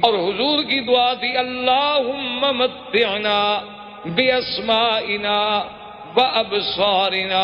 اور حضور کی دعا تھی اللہم متعنا باسمائنا وابصارنا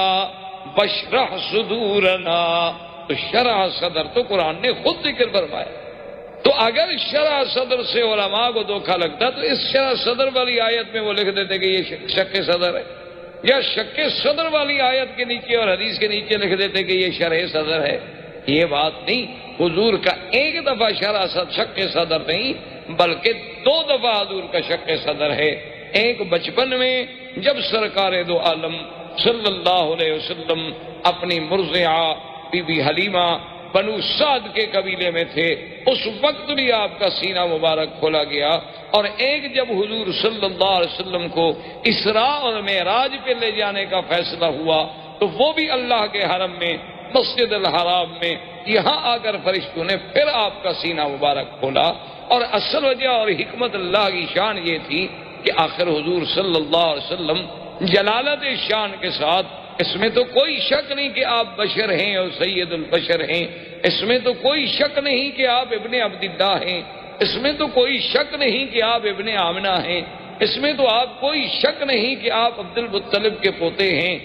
واشرح صدورنا. تو شرح صدر تو قرآن نے خود ذکر فرمایا. تو اگر شرح صدر سے علماء کو دھوکہ لگتا تو اس شرح صدر والی آیت میں وہ لکھ دیتے کہ یہ شک صدر ہے، یا شک صدر والی آیت کے نیچے اور حدیث کے نیچے لکھ دیتے کہ یہ شرح صدر ہے. یہ بات نہیں. حضور کا ایک دفعہ شرح شک صدر نہیں بلکہ 2 دفعہ حضور کا شک صدر ہے. ایک بچپن میں جب سرکار دو عالم صلی اللہ علیہ وسلم اپنی مرضعہ بی بی حلیمہ بنو سعد کے قبیلے میں تھے، اس وقت بھی آپ کا سینہ مبارک کھولا گیا. اور ایک جب حضور صلی اللہ علیہ وسلم کو اسراء اور معراج پہ لے جانے کا فیصلہ ہوا تو وہ بھی اللہ کے حرم میں مسجد الحرام میں یہاں آ کر فرشتوں نے پھر آپ کا سینہ مبارک کھولا. اور اصل وجہ اور حکمت اللہ کی شان یہ تھی کہ آخر حضور صلی اللہ علیہ وسلم جلالت شان کے ساتھ، اس میں تو کوئی شک نہیں کہ آپ بشر ہیں اور سید البشر ہیں، اس میں تو کوئی شک نہیں کہ آپ ابن عبداللہ ہیں، اس میں تو کوئی شک نہیں کہ آپ ابن آمنہ ہیں، اس میں تو آپ کوئی شک نہیں کہ آپ عبد المطلب کے پوتے ہیں،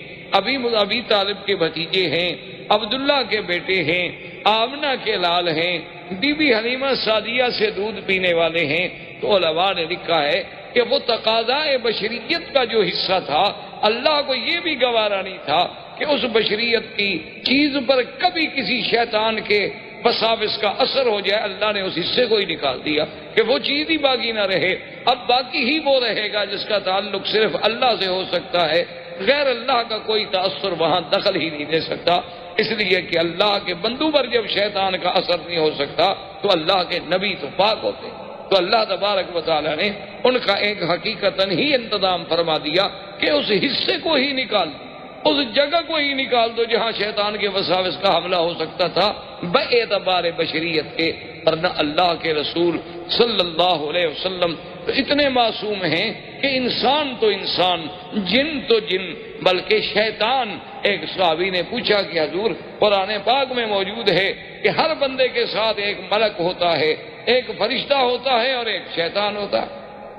ابی طالب کے بھتیجے ہیں، عبداللہ کے بیٹے ہیں، آمنہ کے لال ہیں، بی بی حلیمہ سعدیہ سے دودھ پینے والے ہیں. تو علماء نے لکھا ہے کہ وہ تقاضائے بشریت کا جو حصہ تھا اللہ کو یہ بھی گوارا نہیں تھا کہ اس بشریت کی چیز پر کبھی کسی شیطان کے وساوس کا اثر ہو جائے. اللہ نے اس حصے کو ہی نکال دیا کہ وہ چیز ہی باقی نہ رہے. اب باقی ہی وہ رہے گا جس کا تعلق صرف اللہ سے ہو سکتا ہے، غیر اللہ کا کوئی تاثر وہاں دخل ہی نہیں دے سکتا. اس لیے کہ اللہ کے بندوں پر جب شیطان کا اثر نہیں ہو سکتا تو اللہ کے نبی تو پاک ہوتے. تو اللہ تبارک و تعالیٰ نے ان کا ایک حقیقتاً ہی انتظام فرما دیا کہ اس حصے کو ہی نکال دو، اس جگہ کو ہی نکال دو جہاں شیطان کے وساوس کا حملہ ہو سکتا تھا باعتبار بشریت کے. ورنہ اللہ کے رسول صلی اللہ علیہ وسلم تو اتنے معصوم ہیں کہ انسان تو انسان، جن تو جن، بلکہ شیطان. ایک صحابی نے پوچھا کہ حضور قرآن پاک میں موجود ہے کہ ہر بندے کے ساتھ ایک ملک ہوتا ہے، ایک فرشتہ ہوتا ہے اور ایک شیطان ہوتا ہے،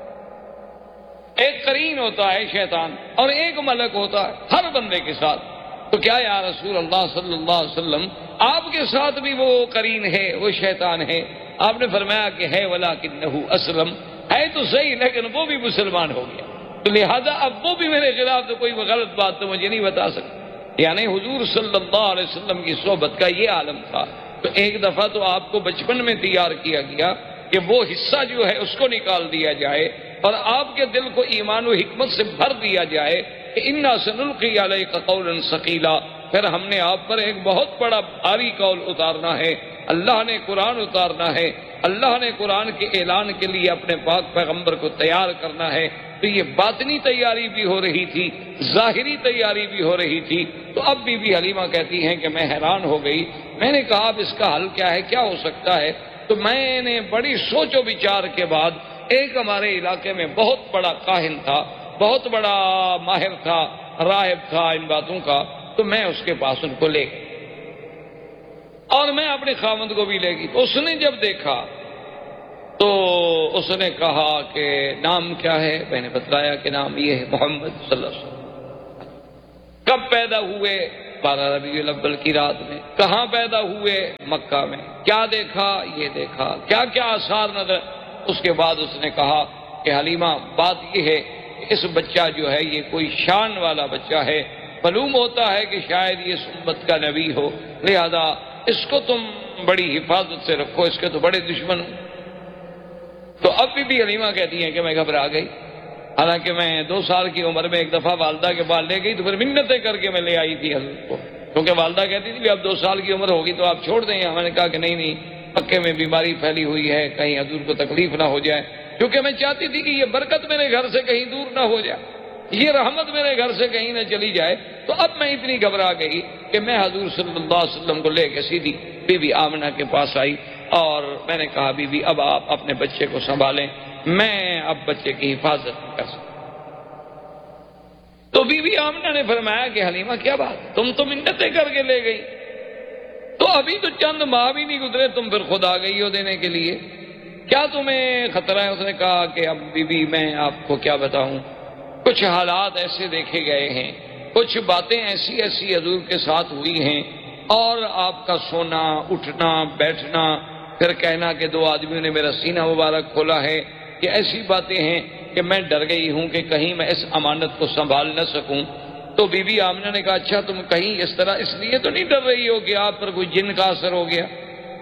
ایک قرین ہوتا ہے شیطان اور ایک ملک ہوتا ہے ہر بندے کے ساتھ. تو کیا یا رسول اللہ صلی اللہ علیہ وسلم آپ کے ساتھ بھی وہ قرین ہے، وہ شیطان ہے؟ آپ نے فرمایا کہ ہے ولکنہ اسلم، ہے تو صحیح لیکن وہ بھی مسلمان ہو گیا، تو لہذا اب وہ بھی میرے خلاف تو کوئی غلط بات تو مجھے نہیں بتا سکتا. یعنی حضور صلی اللہ علیہ وسلم کی صحبت کا یہ عالم تھا. تو ایک دفعہ تو آپ کو بچپن میں تیار کیا گیا کہ وہ حصہ جو ہے اس کو نکال دیا جائے اور آپ کے دل کو ایمان و حکمت سے بھر دیا جائے کہ انا سنلقی علیک قولا ثقیلا. پھر ہم نے آپ پر ایک بہت بڑا بھاری قول اتارنا ہے. اللہ نے قرآن اتارنا ہے، اللہ نے قرآن کے اعلان کے لیے اپنے پاک پیغمبر کو تیار کرنا ہے. تو یہ باطنی تیاری بھی ہو رہی تھی، ظاہری تیاری بھی ہو رہی تھی. تو اب بی بی حلیمہ کہتی ہیں کہ میں حیران ہو گئی. میں نے کہا اب اس کا حل کیا ہے، کیا ہو سکتا ہے؟ تو میں نے بڑی سوچ و بچار کے بعد، ایک ہمارے علاقے میں بہت بڑا کاہن تھا، بہت بڑا ماہر تھا، راہب تھا ان باتوں کا، تو میں اس کے پاس ان کو لے گئی اور میں اپنے خاوند کو بھی لے گئی. تو اس نے جب دیکھا تو اس نے کہا کہ نام کیا ہے؟ میں نے بتلایا کہ نام یہ ہے محمد صلی اللہ علیہ وسلم. کب پیدا ہوئے؟ 12 ربیع الاول کی رات میں. کہاں پیدا ہوئے؟ مکہ میں. کیا دیکھا؟ یہ دیکھا. کیا کیا آثار نظر؟ اس کے بعد اس نے کہا کہ حلیمہ بات یہ ہے کہ اس بچہ جو ہے یہ کوئی شان والا بچہ ہے، معلوم ہوتا ہے کہ شاید یہ سنت کا نبی ہو، لہذا اس کو تم بڑی حفاظت سے رکھو، اس کے تو بڑے دشمن ہوں. تو اب بھی حلیمہ کہتی ہیں کہ میں گھبرا گئی. حالانکہ میں 2 سال کی عمر میں ایک دفعہ والدہ کے پاس لے گئی تو پھر منتیں کر کے میں لے آئی تھی حضرت کو، کیونکہ والدہ کہتی تھی اب 2 سال کی عمر ہوگی تو آپ چھوڑ دیں. میں نے کہا کہ نہیں، مکے میں بیماری پھیلی ہوئی ہے، کہیں حضور کو تکلیف نہ ہو جائے، کیونکہ میں چاہتی تھی کہ یہ برکت میرے گھر سے کہیں دور نہ ہو جائے، یہ رحمت میرے گھر سے کہیں نہ چلی جائے. تو اب میں اتنی گھبرا گئی کہ میں حضور صلی اللہ علیہ وسلم کو لے کے سیدھی بی بی آمنہ کے پاس آئی اور میں نے کہا بی بی اب آپ اپنے بچے کو سنبھالیں، میں اب بچے کی حفاظت نہیں کر سکتا. تو بی بی آمنہ نے فرمایا کہ حلیمہ کیا بات، تم تو منتیں کر کے لے گئی، تو ابھی تو چند ماہ بھی نہیں گزرے تم پھر خود آ گئی ہو دینے کے لیے. کیا تمہیں خطرہ ہے؟ اس نے کہا کہ اب بی بی میں آپ کو کیا بتاؤں، کچھ حالات ایسے دیکھے گئے ہیں، کچھ باتیں ایسی ایسی حضور کے ساتھ ہوئی ہیں، اور آپ کا سونا اٹھنا بیٹھنا، پھر کہنا کہ دو آدمیوں نے میرا سینہ مبارک کھولا ہے، کہ ایسی باتیں ہیں کہ میں ڈر گئی ہوں کہ کہیں میں اس امانت کو سنبھال نہ سکوں۔ تو بی بی آمنہ نے کہا اچھا تم کہیں اس طرح اس لیے تو نہیں ڈر رہی ہو کہ آپ پر کوئی جن کا اثر ہو گیا؟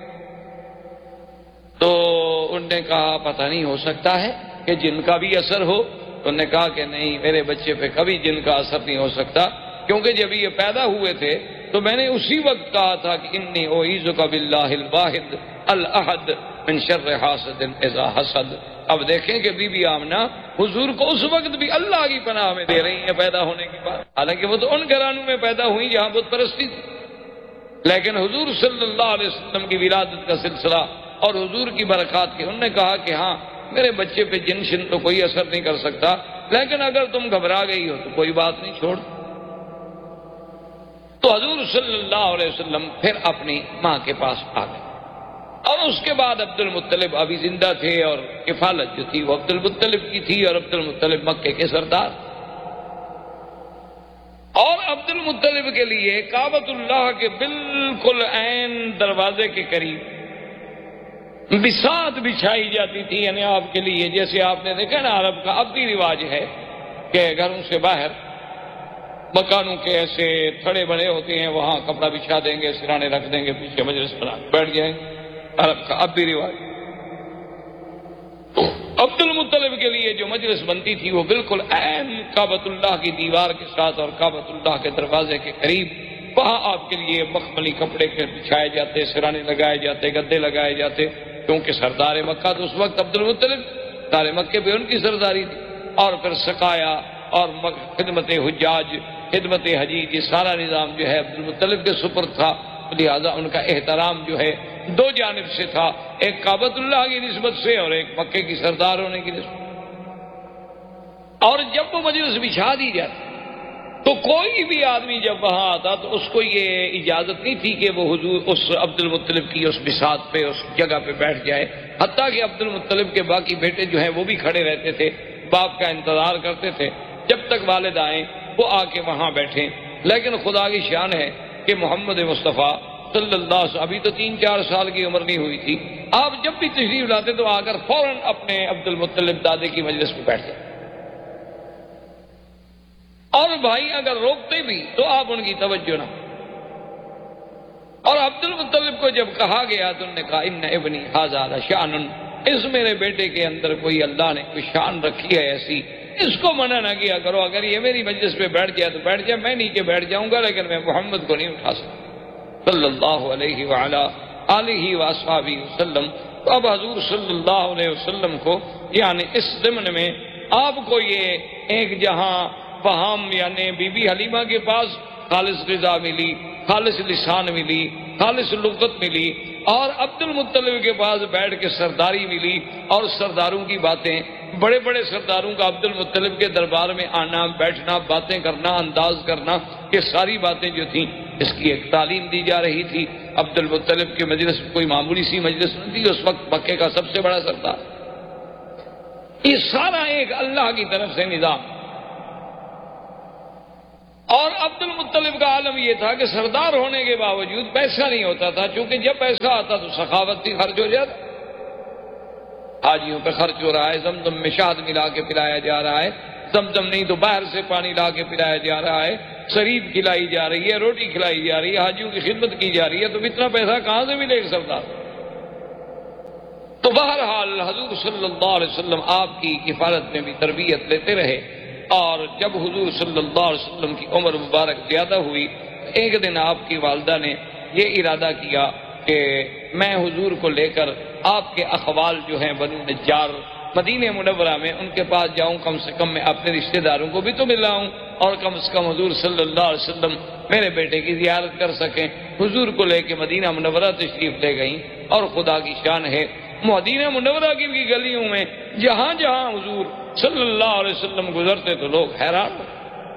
تو ان نے کہا پتہ نہیں، ہو سکتا ہے کہ جن کا بھی اثر ہو۔ تو انہوں نے کہا کہ نہیں، میرے بچے پہ کبھی جن کا اثر نہیں ہو سکتا، کیونکہ جب یہ پیدا ہوئے تھے تو میں نے اسی وقت کہا تھا کہ انی اعیذک باللہ الواحد الاحد من شر حاسد اذا حسد۔ اب دیکھیں کہ بی بی آمنہ حضور کو اس وقت بھی اللہ کی پناہ میں دے رہی ہیں پیدا ہونے کے بعد، حالانکہ وہ تو ان گھرانوں میں پیدا ہوئی جہاں بت پرستی تھی، لیکن حضور صلی اللہ علیہ وسلم کی ولادت کا سلسلہ اور حضور کی برکات کے، انہوں نے کہا کہ ہاں میرے بچے پہ جن شن تو کوئی اثر نہیں کر سکتا، لیکن اگر تم گھبرا گئی ہو تو کوئی بات نہیں، چھوڑ۔ تو حضور صلی اللہ علیہ وسلم پھر اپنی ماں کے پاس آ گئے، اور اس کے بعد عبد المطلب ابھی زندہ تھے، اور کفالت جو تھی وہ عبد المطلب کی تھی، اور عبد المطلب مکے کے سردار، اور عبد المطلب کے لیے کعبۃ اللہ کے بالکل عین دروازے کے قریب بساط بچھائی جاتی تھی، یعنی آپ کے لیے جیسے آپ نے دیکھا نا عرب کا اب بھی رواج ہے کہ گھروں سے باہر مکانوں کے ایسے تھڑے بنے ہوتے ہیں، وہاں کپڑا بچھا دیں گے، سرانے رکھ دیں گے، پیچھے مجلس بنا کے بیٹھ جائیں گے، عرب کا اب بھی رواج۔ عبد المطلب کے لیے جو مجلس بنتی تھی وہ بالکل عین کعبۃ اللہ کی دیوار کے ساتھ اور کعبۃ اللہ کے دروازے کے قریب، وہاں آپ کے لیے مخملی کپڑے کے بچھائے جاتے، سرانے لگائے جاتے، گدے لگائے جاتے، کیونکہ سردار مکہ تو اس وقت عبد المطلب، سارے مکے پہ ان کی سرداری تھی، اور پھر سقایا اور خدمت حجاج، خدمت حجیج، یہ سارا نظام جو ہے عبد المطلب کے سپرد تھا، لہذا ان کا احترام جو ہے دو جانب سے تھا، ایک کعبۃ اللہ کی نسبت سے اور ایک مکے کی سردار ہونے کی نسبت۔ اور جب وہ مجلس بچھا دی جاتی تو کوئی بھی آدمی جب وہاں آتا تو اس کو یہ اجازت نہیں تھی کہ وہ حضور اس عبد المطلب کی اس بساط پہ، اس جگہ پہ بیٹھ جائے، حتیٰ کہ عبد المطلب کے باقی بیٹے جو ہیں وہ بھی کھڑے رہتے تھے، باپ کا انتظار کرتے تھے جب تک والد آئیں وہ آ کے وہاں بیٹھیں۔ لیکن خدا کی شان ہے کہ محمد مصطفیٰ صلی اللہ علیہ وسلم ابھی تو 3-4 سال کی عمر نہیں ہوئی تھی، آپ جب بھی تشریف لاتے تو آ کر فوراً اپنے عبد المطلب دادے کی مجلس میں بیٹھتے، اور بھائی اگر روکتے بھی تو آپ ان کی توجہ نہ۔ اور عبد المطلب کو جب کہا گیا تو انہوں نے کہا ان ابنی ھذا لشأن، اس میرے بیٹے کے اندر کوئی اللہ نے کوئی شان رکھی ہے ایسی، اس کو منع نہ کیا کرو، اگر یہ میری مجلس پہ بیٹھ جائے تو بیٹھ جائے، میں نیچے بیٹھ جاؤں گا لیکن میں محمد کو نہیں اٹھا سکتا صلی اللہ علیہ وعلا آلہ واصحابہ وسلم۔ تو اب حضور صلی اللہ علیہ وسلم کو یعنی اس ضمن میں آپ کو یہ ایک جہاں فہم یعنی بی بی حلیمہ کے پاس خالص غذا ملی، خالص لسان ملی، خالص لغت ملی، اور عبد المطلب کے پاس بیٹھ کے سرداری ملی، اور سرداروں کی باتیں، بڑے بڑے سرداروں کا عبد المطلب کے دربار میں آنا، بیٹھنا، باتیں کرنا، انداز کرنا، یہ ساری باتیں جو تھیں اس کی ایک تعلیم دی جا رہی تھی۔ عبد المطلب کی مجلس کوئی معمولی سی مجلس نہیں تھی، اس وقت مکے کا سب سے بڑا سردار۔ یہ سارا ایک اللہ کی طرف سے نظام۔ اور عبد المطلب کا عالم یہ تھا کہ سردار ہونے کے باوجود پیسہ نہیں ہوتا تھا، چونکہ جب پیسہ آتا تو سخاوت خرچ ہو جاتا، حاجیوں پہ خرچ ہو رہا ہے، زمزم میں شہد ملا کے پلایا جا رہا ہے، زمزم نہیں تو باہر سے پانی لا کے پلایا جا رہا ہے، شریب کھلائی جا رہی ہے، روٹی کھلائی جا رہی ہے، حاجیوں کی خدمت کی جا رہی ہے، تو اتنا پیسہ کہاں سے ملے گا سردار؟ تو بہرحال حضور صلی اللہ علیہ وسلم آپ کی کفالت میں بھی تربیت لیتے رہے، اور جب حضور صلی اللہ علیہ وسلم کی عمر مبارک زیادہ ہوئی، ایک دن آپ کی والدہ نے یہ ارادہ کیا کہ میں حضور کو لے کر آپ کے اخوال جو ہیں بنو نجار مدینہ منورہ میں ان کے پاس جاؤں، کم سے کم میں اپنے رشتہ داروں کو بھی تو ملاؤں، اور کم سے کم حضور صلی اللہ علیہ وسلم میرے بیٹے کی زیارت کر سکیں۔ حضور کو لے کے مدینہ منورہ تشریف لے گئیں، اور خدا کی شان ہے مدینہ منورہ کی بھی گلیوں میں جہاں جہاں حضور صلی اللہ علیہ وسلم گزرتے تو لوگ حیران ہوتے،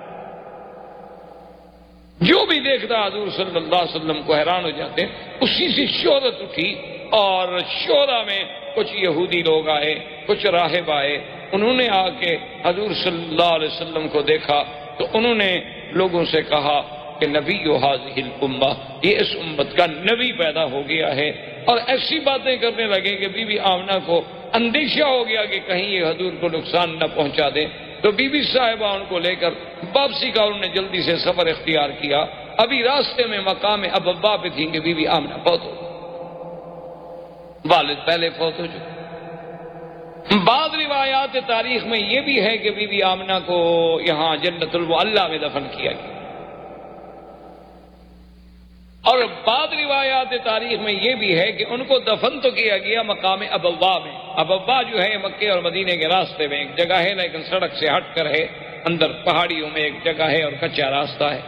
جو بھی دیکھتا حضور صلی اللہ علیہ وسلم کو حیران ہو جاتے۔ اسی سے شہرت اٹھی، اور شہرہ میں کچھ یہودی لوگ آئے، کچھ راہب آئے، انہوں نے آ کے حضور صلی اللہ علیہ وسلم کو دیکھا تو انہوں نے لوگوں سے کہا کہ نبی هذه الامہ، یہ اس امت کا نبی پیدا ہو گیا ہے، اور ایسی باتیں کرنے لگے کہ بی بی آمنہ کو اندیشہ ہو گیا کہ کہیں یہ حضور کو نقصان نہ پہنچا دیں، تو بی بی صاحبہ ان کو لے کر واپسی کا انہوں نے جلدی سے سفر اختیار کیا۔ ابھی راستے میں مقام ابوا پہ تھیں کہ بی بی آمنہ فوت ہو، والد پہلے فوت ہو چکے۔ بعض روایات تاریخ میں یہ بھی ہے کہ بی بی آمنہ کو یہاں جنت المعلیٰ میں دفن کیا گیا، اور بعض روایات تاریخ میں یہ بھی ہے کہ ان کو دفن تو کیا گیا مقام ابوا میں۔ ابوا جو ہے مکے اور مدینے کے راستے میں ایک جگہ ہے، لیکن سڑک سے ہٹ کر ہے، اندر پہاڑیوں میں ایک جگہ ہے اور کچا راستہ ہے۔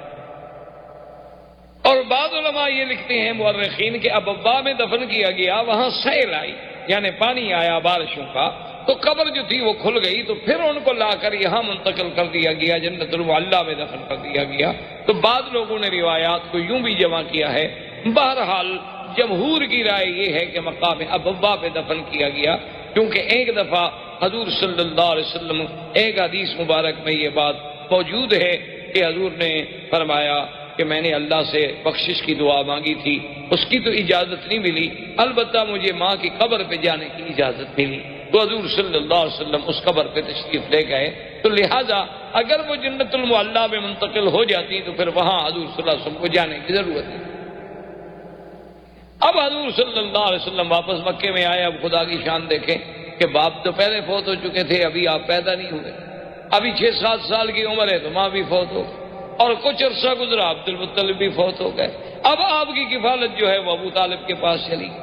اور بعض علماء یہ لکھتے ہیں مورخین کہ ابوا میں دفن کیا گیا، وہاں سیل آئی یعنی پانی آیا بارشوں کا، تو قبر جو تھی وہ کھل گئی، تو پھر ان کو لا کر یہاں منتقل کر دیا گیا، جنت المعلیٰ میں دفن کر دیا گیا۔ تو بعض لوگوں نے روایات کو یوں بھی جمع کیا ہے۔ بہرحال جمہور کی رائے یہ ہے کہ مقام ابوا پہ دفن کیا گیا، کیونکہ ایک دفعہ حضور صلی اللہ علیہ وسلم، ایک حدیث مبارک میں یہ بات موجود ہے کہ حضور نے فرمایا کہ میں نے اللہ سے بخشش کی دعا مانگی تھی، اس کی تو اجازت نہیں ملی، البتہ مجھے ماں کی قبر پہ جانے کی اجازت ملی، تو حضور صلی اللہ علیہ وسلم اس قبر پہ تشریف لے گئے۔ تو لہذا اگر وہ جنت المعلیٰ میں منتقل ہو جاتی تو پھر وہاں حضور صلی اللہ علیہ وسلم کو جانے کی ضرورت ہے۔ اب حضور صلی اللہ علیہ وسلم واپس مکے میں آئے۔ اب خدا کی شان دیکھیں کہ باپ تو پہلے فوت ہو چکے تھے، ابھی آپ پیدا نہیں ہوئے، ابھی 6-7 سال کی عمر ہے تو ماں بھی فوت ہو، اور کچھ عرصہ گزرا عبد المطلب بھی فوت ہو گئے۔ اب آپ کی کفالت جو ہے وہ ابو طالب کے پاس چلی گئی۔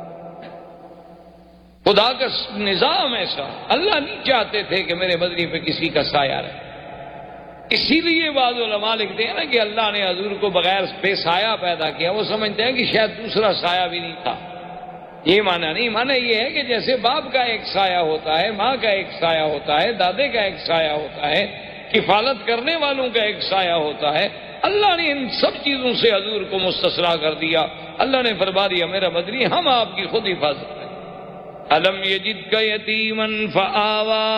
خدا کا نظام ایسا، اللہ نہیں چاہتے تھے کہ میرے مدنی پہ کسی کا سایہ رہے، اسی لیے بعض علماء لکھتے ہیں نا کہ اللہ نے حضور کو بغیر بے سایہ پیدا کیا، وہ سمجھتے ہیں کہ شاید دوسرا سایہ بھی نہیں تھا۔ یہ معنی نہیں، معنی یہ ہے کہ جیسے باپ کا ایک سایہ ہوتا ہے، ماں کا ایک سایہ ہوتا ہے، دادے کا ایک سایہ ہوتا ہے، کفالت کرنے والوں کا ایک سایہ ہوتا ہے، اللہ نے ان سب چیزوں سے حضور کو مستثنیٰ کر دیا۔ اللہ نے فرما دیا میرا مدنی ہم آپ کی خود حفاظت کریں۔ الم یجدک یتیما فآوی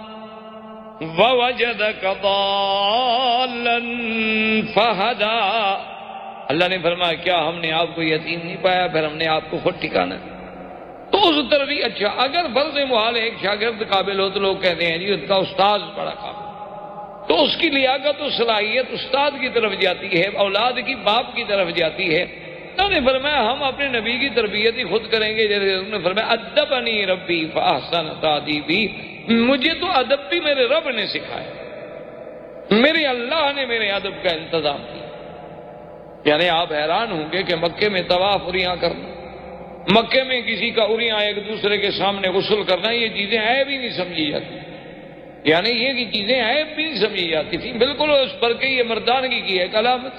ووجدک ضالا فہدی، اللہ نے فرمایا کیا ہم نے آپ کو یتیم نہیں پایا، پھر ہم نے آپ کو خود ٹھکانا۔ تو اس طرح بھی اچھا، اگر فرض محال ایک شاگرد قابل ہو تو لوگ کہتے ہیں جی اس کا استاد بڑا قابل، تو اس کی لیاقت و صلاحیت استاد کی طرف جاتی ہے، اولاد کی باپ کی طرف جاتی ہے۔ اللہ نے فرمایا ہم اپنے نبی کی تربیت ہی خود کریں گے، جیسے انہوں نے فرمایا ادبنی ربی فاحسن تادیبی، مجھے تو ادب بھی میرے رب نے سکھایا، میرے اللہ نے میرے ادب کا انتظام کیا۔ یعنی آپ حیران ہوں گے کہ مکے میں طواف اریاں کرنا، مکے میں کسی کا اریاں ایک دوسرے کے سامنے غسل کرنا، یہ چیزیں عیب ہی نہیں سمجھی جاتی، یعنی یہ کی چیزیں عیب بھی نہیں سمجھی جاتی تھی، بالکل اس پر کہ یہ مردانگی کی ایک علامت۔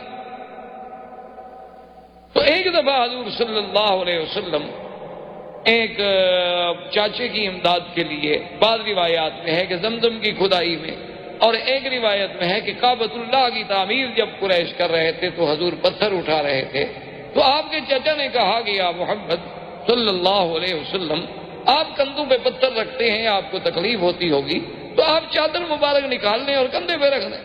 تو ایک دفعہ حضور صلی اللہ علیہ وسلم ایک چاچے کی امداد کے لیے، بعض روایات میں ہے کہ زمزم کی کھدائی میں، اور ایک روایت میں ہے کہ کعبۃ اللہ کی تعمیر جب قریش کر رہے تھے تو حضور پتھر اٹھا رہے تھے، تو آپ کے چچا نے کہا کہ یا محمد صلی اللہ علیہ وسلم آپ کندھوں پہ پتھر رکھتے ہیں، آپ کو تکلیف ہوتی ہوگی، تو آپ چادر مبارک نکال لیں اور کندھے پہ رکھ دیں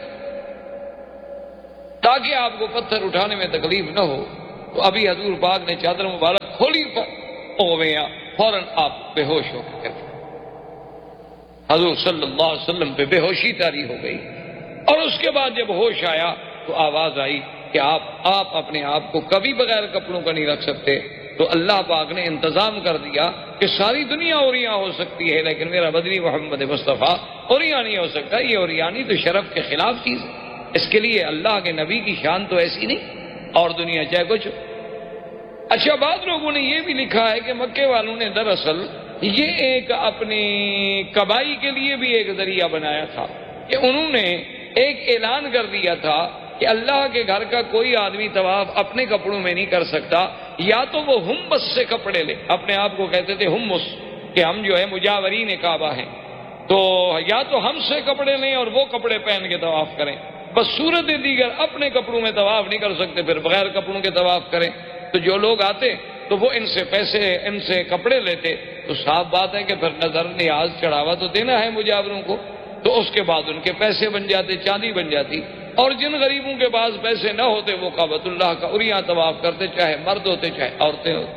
تاکہ آپ کو پتھر اٹھانے میں تکلیف نہ ہو۔ تو ابھی حضور پاک نے چادر مبارک کھولی ہو گیا، فوراً آپ بے ہوش ہو گئے، حضور صلی اللہ علیہ وسلم پہ بے ہوشی طاری ہو گئی، اور اس کے بعد جب ہوش آیا تو آواز آئی کہ آپ اپنے آپ کو کبھی بغیر کپڑوں کا نہیں رکھ سکتے، تو اللہ پاک نے انتظام کر دیا کہ ساری دنیا اوریاں ہو سکتی ہے لیکن میرا بدنی محمد مصطفیٰ اوریاں نہیں ہو سکتا، یہ اوریانی تو شرف کے خلاف چیز ہے، اس کے لیے اللہ کے نبی کی شان تو ایسی نہیں، اور دنیا چاہے کچھ۔ اچھا بعض لوگوں نے یہ بھی لکھا ہے کہ مکے والوں نے دراصل یہ ایک اپنی کبائی کے لیے بھی ایک ذریعہ بنایا تھا کہ انہوں نے ایک اعلان کر دیا تھا کہ اللہ کے گھر کا کوئی آدمی طواف اپنے کپڑوں میں نہیں کر سکتا، یا تو وہ ہمس سے کپڑے لے، اپنے آپ کو کہتے تھے ہمس کہ ہم جو ہے مجاورین کعبہ ہیں، تو یا تو ہم سے کپڑے لیں اور وہ کپڑے پہن کے طواف کریں، بس صورت دیگر اپنے کپڑوں میں طواف نہیں کر سکتے، پھر بغیر کپڑوں کے طواف کریں۔ تو جو لوگ آتے تو وہ ان سے پیسے، ان سے کپڑے لیتے، تو صاف بات ہے کہ پھر نظر نیاز چڑھاوا تو دینا ہے مجاوروں کو، تو اس کے بعد ان کے پیسے بن جاتے، چاندی بن جاتی۔ اور جن غریبوں کے پاس پیسے نہ ہوتے وہ کعبۃ اللہ کا عریاں طواف کرتے، چاہے مرد ہوتے چاہے عورتیں ہوتی۔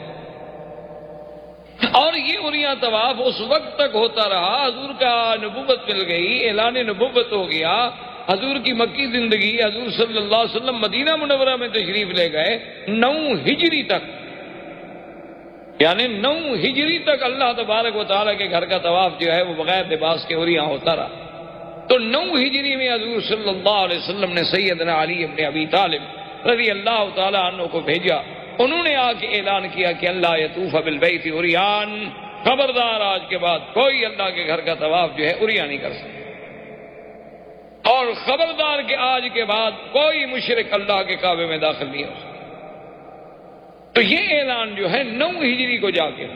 اور یہ عریاں طواف اس وقت تک ہوتا رہا، حضور کا نبوت مل گئی، اعلان نبوت ہو گیا، حضور کی مکی زندگی، حضور صلی اللہ علیہ وسلم مدینہ منورہ میں تشریف لے گئے، 9 ہجری تک، یعنی 9 ہجری تک اللہ تبارک و تعالیٰ کے گھر کا طواف جو ہے وہ بغیر لباس کے عریاں ہوتا رہا۔ تو 9 ہجری میں حضور صلی اللہ علیہ وسلم نے سیدنا علی ابن ابی طالب رضی اللہ تعالیٰ عنہ کو بھیجا، انہوں نے آ کے اعلان کیا کہ اللہ یطوف بالبیت عریان، خبردار آج کے بعد کوئی اللہ کے گھر کا طواف جو ہے عریاں نہیں کر سکتا، اور خبردار کہ آج کے بعد کوئی مشرک اللہ کے کعبے میں داخل نہیں ہو سکتا۔ تو یہ اعلان جو ہے 9 ہجری کو جا کے،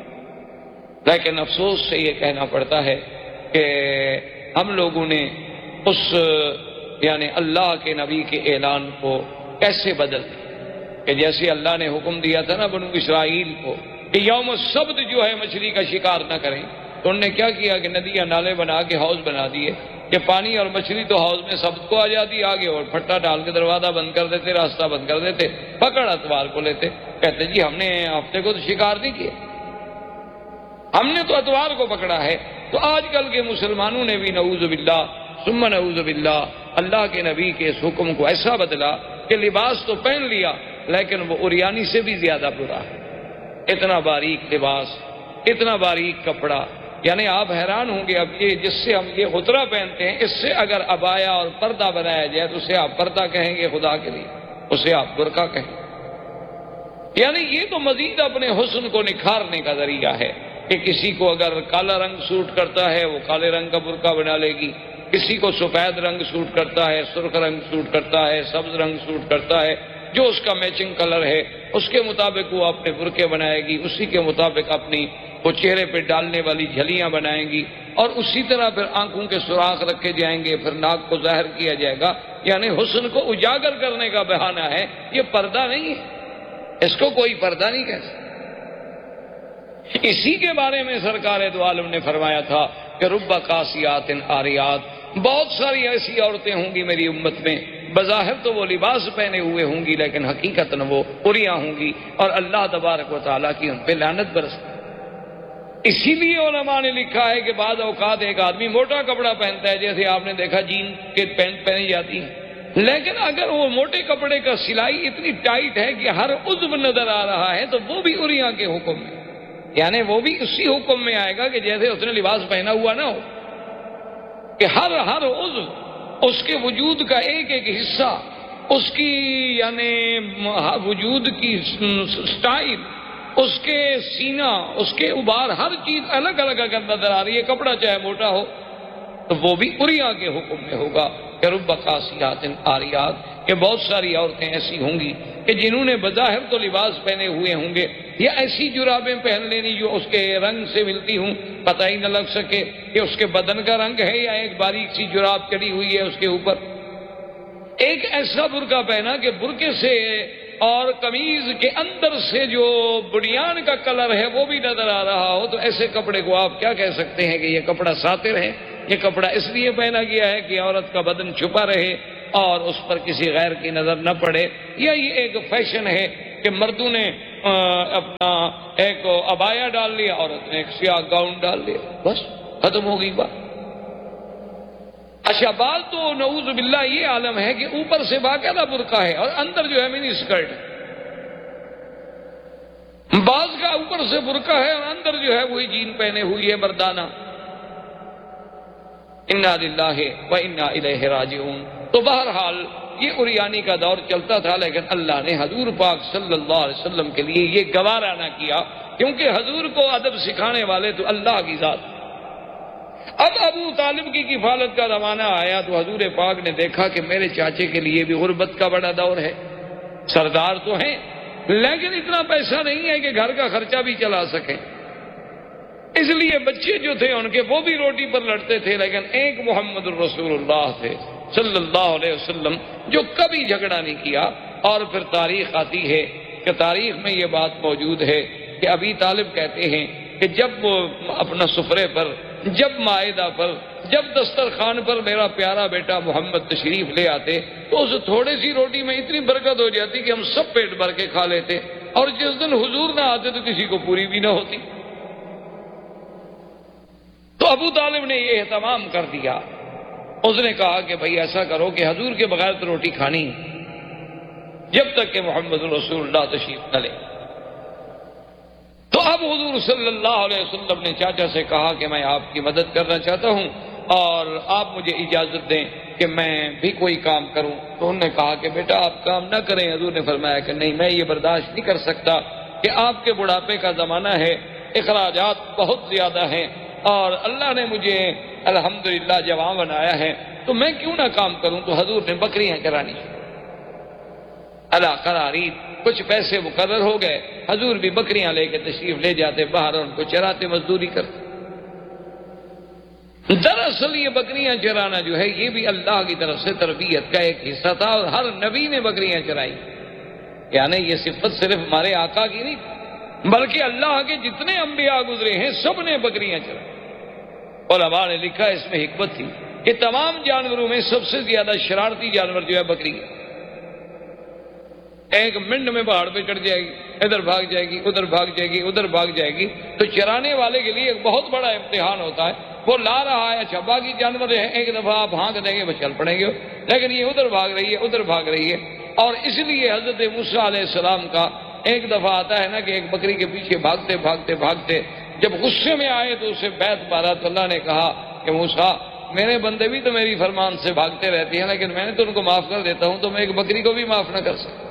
لیکن افسوس سے یہ کہنا پڑتا ہے کہ ہم لوگوں نے اس یعنی اللہ کے نبی کے اعلان کو کیسے بدل دیا کہ جیسے اللہ نے حکم دیا تھا نا بنو اسرائیل کو کہ یوم السبت جو ہے مچھلی کا شکار نہ کریں، تو انہوں نے کیا کیا کہ ندیاں نالے بنا کے حوض بنا دیے کہ پانی اور مچھلی تو حوض میں سبت کو آ جاتی آگے، اور پھٹا ڈال کے دروازہ بند کر دیتے، راستہ بند کر دیتے، پکڑ اتوار کو لیتے، کہتے جی ہم نے ہفتے کو تو شکار نہیں کیا، ہم نے تو اتوار کو پکڑا ہے۔ تو آج کل کے مسلمانوں نے بھی نعوذ باللہ ثم نعوذ باللہ اللہ کے نبی کے اس حکم کو ایسا بدلا کہ لباس تو پہن لیا لیکن وہ عریانی سے بھی زیادہ برا ہے۔ اتنا باریک لباس، اتنا باریک کپڑا، یعنی آپ حیران ہوں گے اب یہ جس سے ہم یہ خطرہ پہنتے ہیں، اس سے اگر عبایا اور پردہ بنایا جائے تو اسے آپ پردہ کہیں گے خدا کے لیے، اسے آپ برقع کہیں، یعنی یہ تو مزید اپنے حسن کو نکھارنے کا ذریعہ ہے کہ کسی کو اگر کالا رنگ سوٹ کرتا ہے وہ کالے رنگ کا برقع بنا لے گی، کسی کو سفید رنگ سوٹ کرتا ہے، سرخ رنگ سوٹ کرتا ہے، سبز رنگ سوٹ کرتا ہے، جو اس کا میچنگ کلر ہے اس کے مطابق وہ اپنے برقعے بنائے گی، اسی کے مطابق اپنی وہ چہرے پہ ڈالنے والی جھلیاں بنائیں گی، اور اسی طرح پھر آنکھوں کے سوراخ رکھے جائیں گے، پھر ناک کو ظاہر کیا جائے گا، یعنی حسن کو اجاگر کرنے کا بہانہ ہے، یہ پردہ نہیں ہے، اس کو کوئی پردہ نہیں کہہ سکتا۔ اسی کے بارے میں سرکار دو عالم نے فرمایا تھا کہ رب قاسیات عاریات، بہت ساری ایسی عورتیں ہوں گی میری امت میں، بظاہر تو وہ لباس پہنے ہوئے ہوں گی لیکن حقیقتاً وہ عریاں ہوں گی، اور اللہ تبارک و تعالیٰ کی ان پہ لعنت برسے۔ اسی لیے علماء نے لکھا ہے کہ بعض اوقات ایک آدمی موٹا کپڑا پہنتا ہے، جیسے آپ نے دیکھا جین کے پینٹ پہنی جاتی ہے، لیکن اگر وہ موٹے کپڑے کا سلائی اتنی ٹائٹ ہے کہ ہر عضو نظر آ رہا ہے تو وہ بھی عریاں کے حکم میں، یعنی وہ بھی اسی حکم میں آئے گا کہ جیسے اس نے لباس پہنا ہوا نہ ہو، کہ ہر عضو، اس کے وجود کا ایک ایک حصہ، اس کی یعنی وجود کی سٹائل، اس کے سینہ، اس کے ابار، ہر چیز الگ الگ اگر نظر آ رہی ہے، کپڑا چاہے موٹا ہو تو وہ بھی عریاں کے حکم میں ہوگا کہ رب قاسیات عاریات، کہ بہت ساری عورتیں ایسی ہوں گی کہ جنہوں نے بظاہر تو لباس پہنے ہوئے ہوں گے، یا ایسی جرابیں پہن لینی جو اس کے رنگ سے ملتی ہوں، پتہ ہی نہ لگ سکے کہ اس کے بدن کا رنگ ہے یا ایک باریک سی جراب چڑھی ہوئی ہے اس کے اوپر، ایک ایسا برقع پہنا کہ برقعے سے اور قمیض کے اندر سے جو بنیان کا کلر ہے وہ بھی نظر آ رہا ہو، تو ایسے کپڑے کو آپ کیا کہہ سکتے ہیں کہ یہ کپڑا ساتر ہے؟ یہ کپڑا اس لیے پہنا گیا ہے کہ عورت کا بدن چھپا رہے اور اس پر کسی غیر کی نظر نہ پڑے، یا یہ ایک فیشن ہے کہ مردوں نے اپنا ایک عبایا ڈال لیا، عورت نے ایک سیاہ گاؤن ڈال لیا، بس ختم ہو گئی بات۔ اچھا، بات تو نعوذ باللہ یہ عالم ہے کہ اوپر سے باقاعدہ برقع ہے اور اندر جو ہے منی اسکرٹ ہے، بعض کا اوپر سے برقع ہے اور اندر جو ہے وہی جین پہنے ہوئی ہے، مردانہ۔ انا للہ و انا الیہ راجعون۔ تو بہرحال یہ عریانی کا دور چلتا تھا، لیکن اللہ نے حضور پاک صلی اللہ علیہ وسلم کے لیے یہ گوارا نہ کیا، کیونکہ حضور کو ادب سکھانے والے تو اللہ کی ذات۔ اب ابو طالب کی کفالت کا زمانہ آیا تو حضور پاک نے دیکھا کہ میرے چاچے کے لیے بھی غربت کا بڑا دور ہے، سردار تو ہیں لیکن اتنا پیسہ نہیں ہے کہ گھر کا خرچہ بھی چلا سکیں، اس لیے بچے جو تھے ان کے وہ بھی روٹی پر لڑتے تھے، لیکن ایک محمد الرسول اللہ تھے صلی اللہ علیہ وسلم جو کبھی جھگڑا نہیں کیا۔ اور پھر تاریخ آتی ہے کہ تاریخ میں یہ بات موجود ہے کہ ابی طالب کہتے ہیں کہ جب وہ اپنا سفرے پر، جب مائدہ پر، جب دسترخوان پر میرا پیارا بیٹا محمد تشریف لے آتے تو اس تھوڑی سی روٹی میں اتنی برکت ہو جاتی کہ ہم سب پیٹ بھر کے کھا لیتے، اور جس دن حضور نہ آتے تو کسی کو پوری بھی نہ ہوتی۔ تو ابو طالب نے یہ اہتمام کر دیا، اس نے کہا کہ بھائی ایسا کرو کہ حضور کے بغیر تو روٹی کھانی جب تک کہ محمد رسول اللہ تشریف نہ لے۔ تو اب حضور صلی اللہ علیہ وسلم نے چاچا سے کہا کہ میں آپ کی مدد کرنا چاہتا ہوں اور آپ مجھے اجازت دیں کہ میں بھی کوئی کام کروں۔ تو انہوں نے کہا کہ بیٹا آپ کام نہ کریں۔ حضور نے فرمایا کہ نہیں، میں یہ برداشت نہیں کر سکتا کہ آپ کے بڑھاپے کا زمانہ ہے، اخراجات بہت زیادہ ہیں، اور اللہ نے مجھے الحمدللہ جوان بنایا ہے، تو میں کیوں نہ کام کروں۔ تو حضور نے بکریاں چرانی اللہ قرارید، کچھ پیسے مقرر ہو گئے، حضور بھی بکریاں لے کے تشریف لے جاتے باہر، ان کو چراتے، مزدوری کرتے۔ دراصل یہ بکریاں چرانا جو ہے یہ بھی اللہ کی طرف سے تربیت کا ایک حصہ تھا، اور ہر نبی نے بکریاں چرائی، یعنی یہ صفت صرف ہمارے آقا کی نہیں بلکہ اللہ کے جتنے انبیاء گزرے ہیں سب نے بکریاں چرائی۔ علماء نے لکھا اس میں حکمت تھی کہ تمام جانوروں میں سب سے زیادہ شرارتی جانور جو ہے بکری ہے۔ ایک منٹ میں پہاڑ پہ چڑھ جائے گی، ادھر بھاگ جائے گی، ادھر بھاگ جائے گی، ادھر بھاگ جائے گی۔ تو چرانے والے کے لیے ایک بہت بڑا امتحان ہوتا ہے، وہ لا رہا ہے، اچھا باقی جانور ہیں ایک دفعہ آپ ہانک دیں گے وہ چل پڑیں گے، لیکن یہ ادھر بھاگ رہی ہے، ادھر بھاگ رہی ہے۔ اور اس لیے حضرت موسیٰ علیہ السلام کا ایک دفعہ آتا ہے نا کہ ایک بکری کے پیچھے بھاگتے بھاگتے بھاگتے جب غصے میں آئے تو اسے بیت مارا، تو اللہ نے کہا کہ موسیٰ میرے بندے بھی تو میری فرمان سے بھاگتے رہتے ہیں، لیکن میں نے تو ان کو معاف کر دیتا ہوں، تو میں ایک بکری کو بھی معاف نہ کر سکتا۔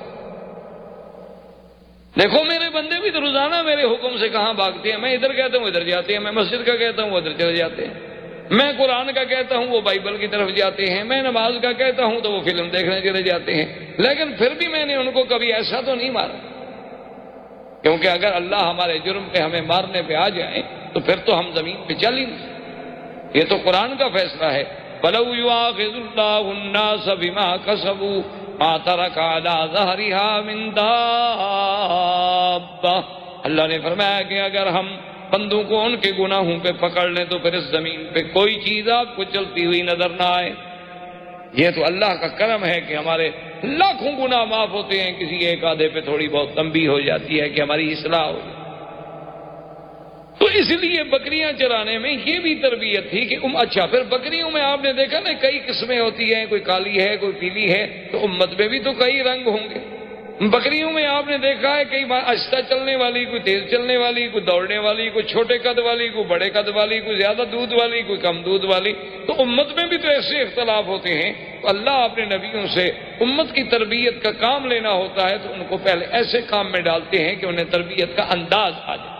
دیکھو میرے بندے بھی تو روزانہ میرے حکم سے کہاں بھاگتے ہیں، میں ادھر کہتا ہوں ادھر جاتے ہیں، میں مسجد کا کہتا ہوں وہ ادھر چلے جاتے ہیں، میں قرآن کا کہتا ہوں وہ بائبل کی طرف جاتے ہیں، میں نماز کا کہتا ہوں تو وہ فلم دیکھنے چلے جاتے ہیں، لیکن پھر بھی میں نے ان کو کبھی ایسا تو نہیں مارا، کیونکہ اگر اللہ ہمارے جرم پہ ہمیں مارنے پہ آ جائے تو پھر تو ہم زمین پہ چل ہی نہیں سکتے۔ یہ تو قرآن کا فیصلہ ہے، وَلَوْ يُؤَاخِذُ اللَّهُ النَّاسَ بِمَا كَسَبُوا مَا تَرَكَ عَلَىٰ ظَهْرِهَا مِن دَابَّةٍ۔ اللہ نے فرمایا کہ اگر ہم بندوں کو ان کے گناہوں پہ پکڑ لیں تو پھر اس زمین پہ کوئی چیز آپ کو چلتی ہوئی نظر نہ آئے۔ یہ تو اللہ کا کرم ہے کہ ہمارے لاکھوں گناہ معاف ہوتے ہیں، کسی ایک آدھے پہ تھوڑی بہت تنبیہ ہو جاتی ہے کہ ہماری اصلاح ہو جائے۔ تو اس لیے بکریاں چرانے میں یہ بھی تربیت تھی کہ اچھا پھر بکریوں میں آپ نے دیکھا نا کئی قسمیں ہوتی ہیں، کوئی کالی ہے کوئی پیلی ہے، تو امت میں بھی تو کئی رنگ ہوں گے۔ بکریوں میں آپ نے دیکھا ہے کئی بار آہستہ چلنے والی، کوئی تیز چلنے والی، کوئی دوڑنے والی، کوئی چھوٹے قد والی، کوئی بڑے قد والی، کوئی زیادہ دودھ والی، کوئی کم دودھ والی۔ تو امت میں بھی تو ایسے اختلاف ہوتے ہیں، تو اللہ اپنے نبیوں سے امت کی تربیت کا کام لینا ہوتا ہے تو ان کو پہلے ایسے کام میں ڈالتے ہیں کہ انہیں تربیت کا انداز آ جائے۔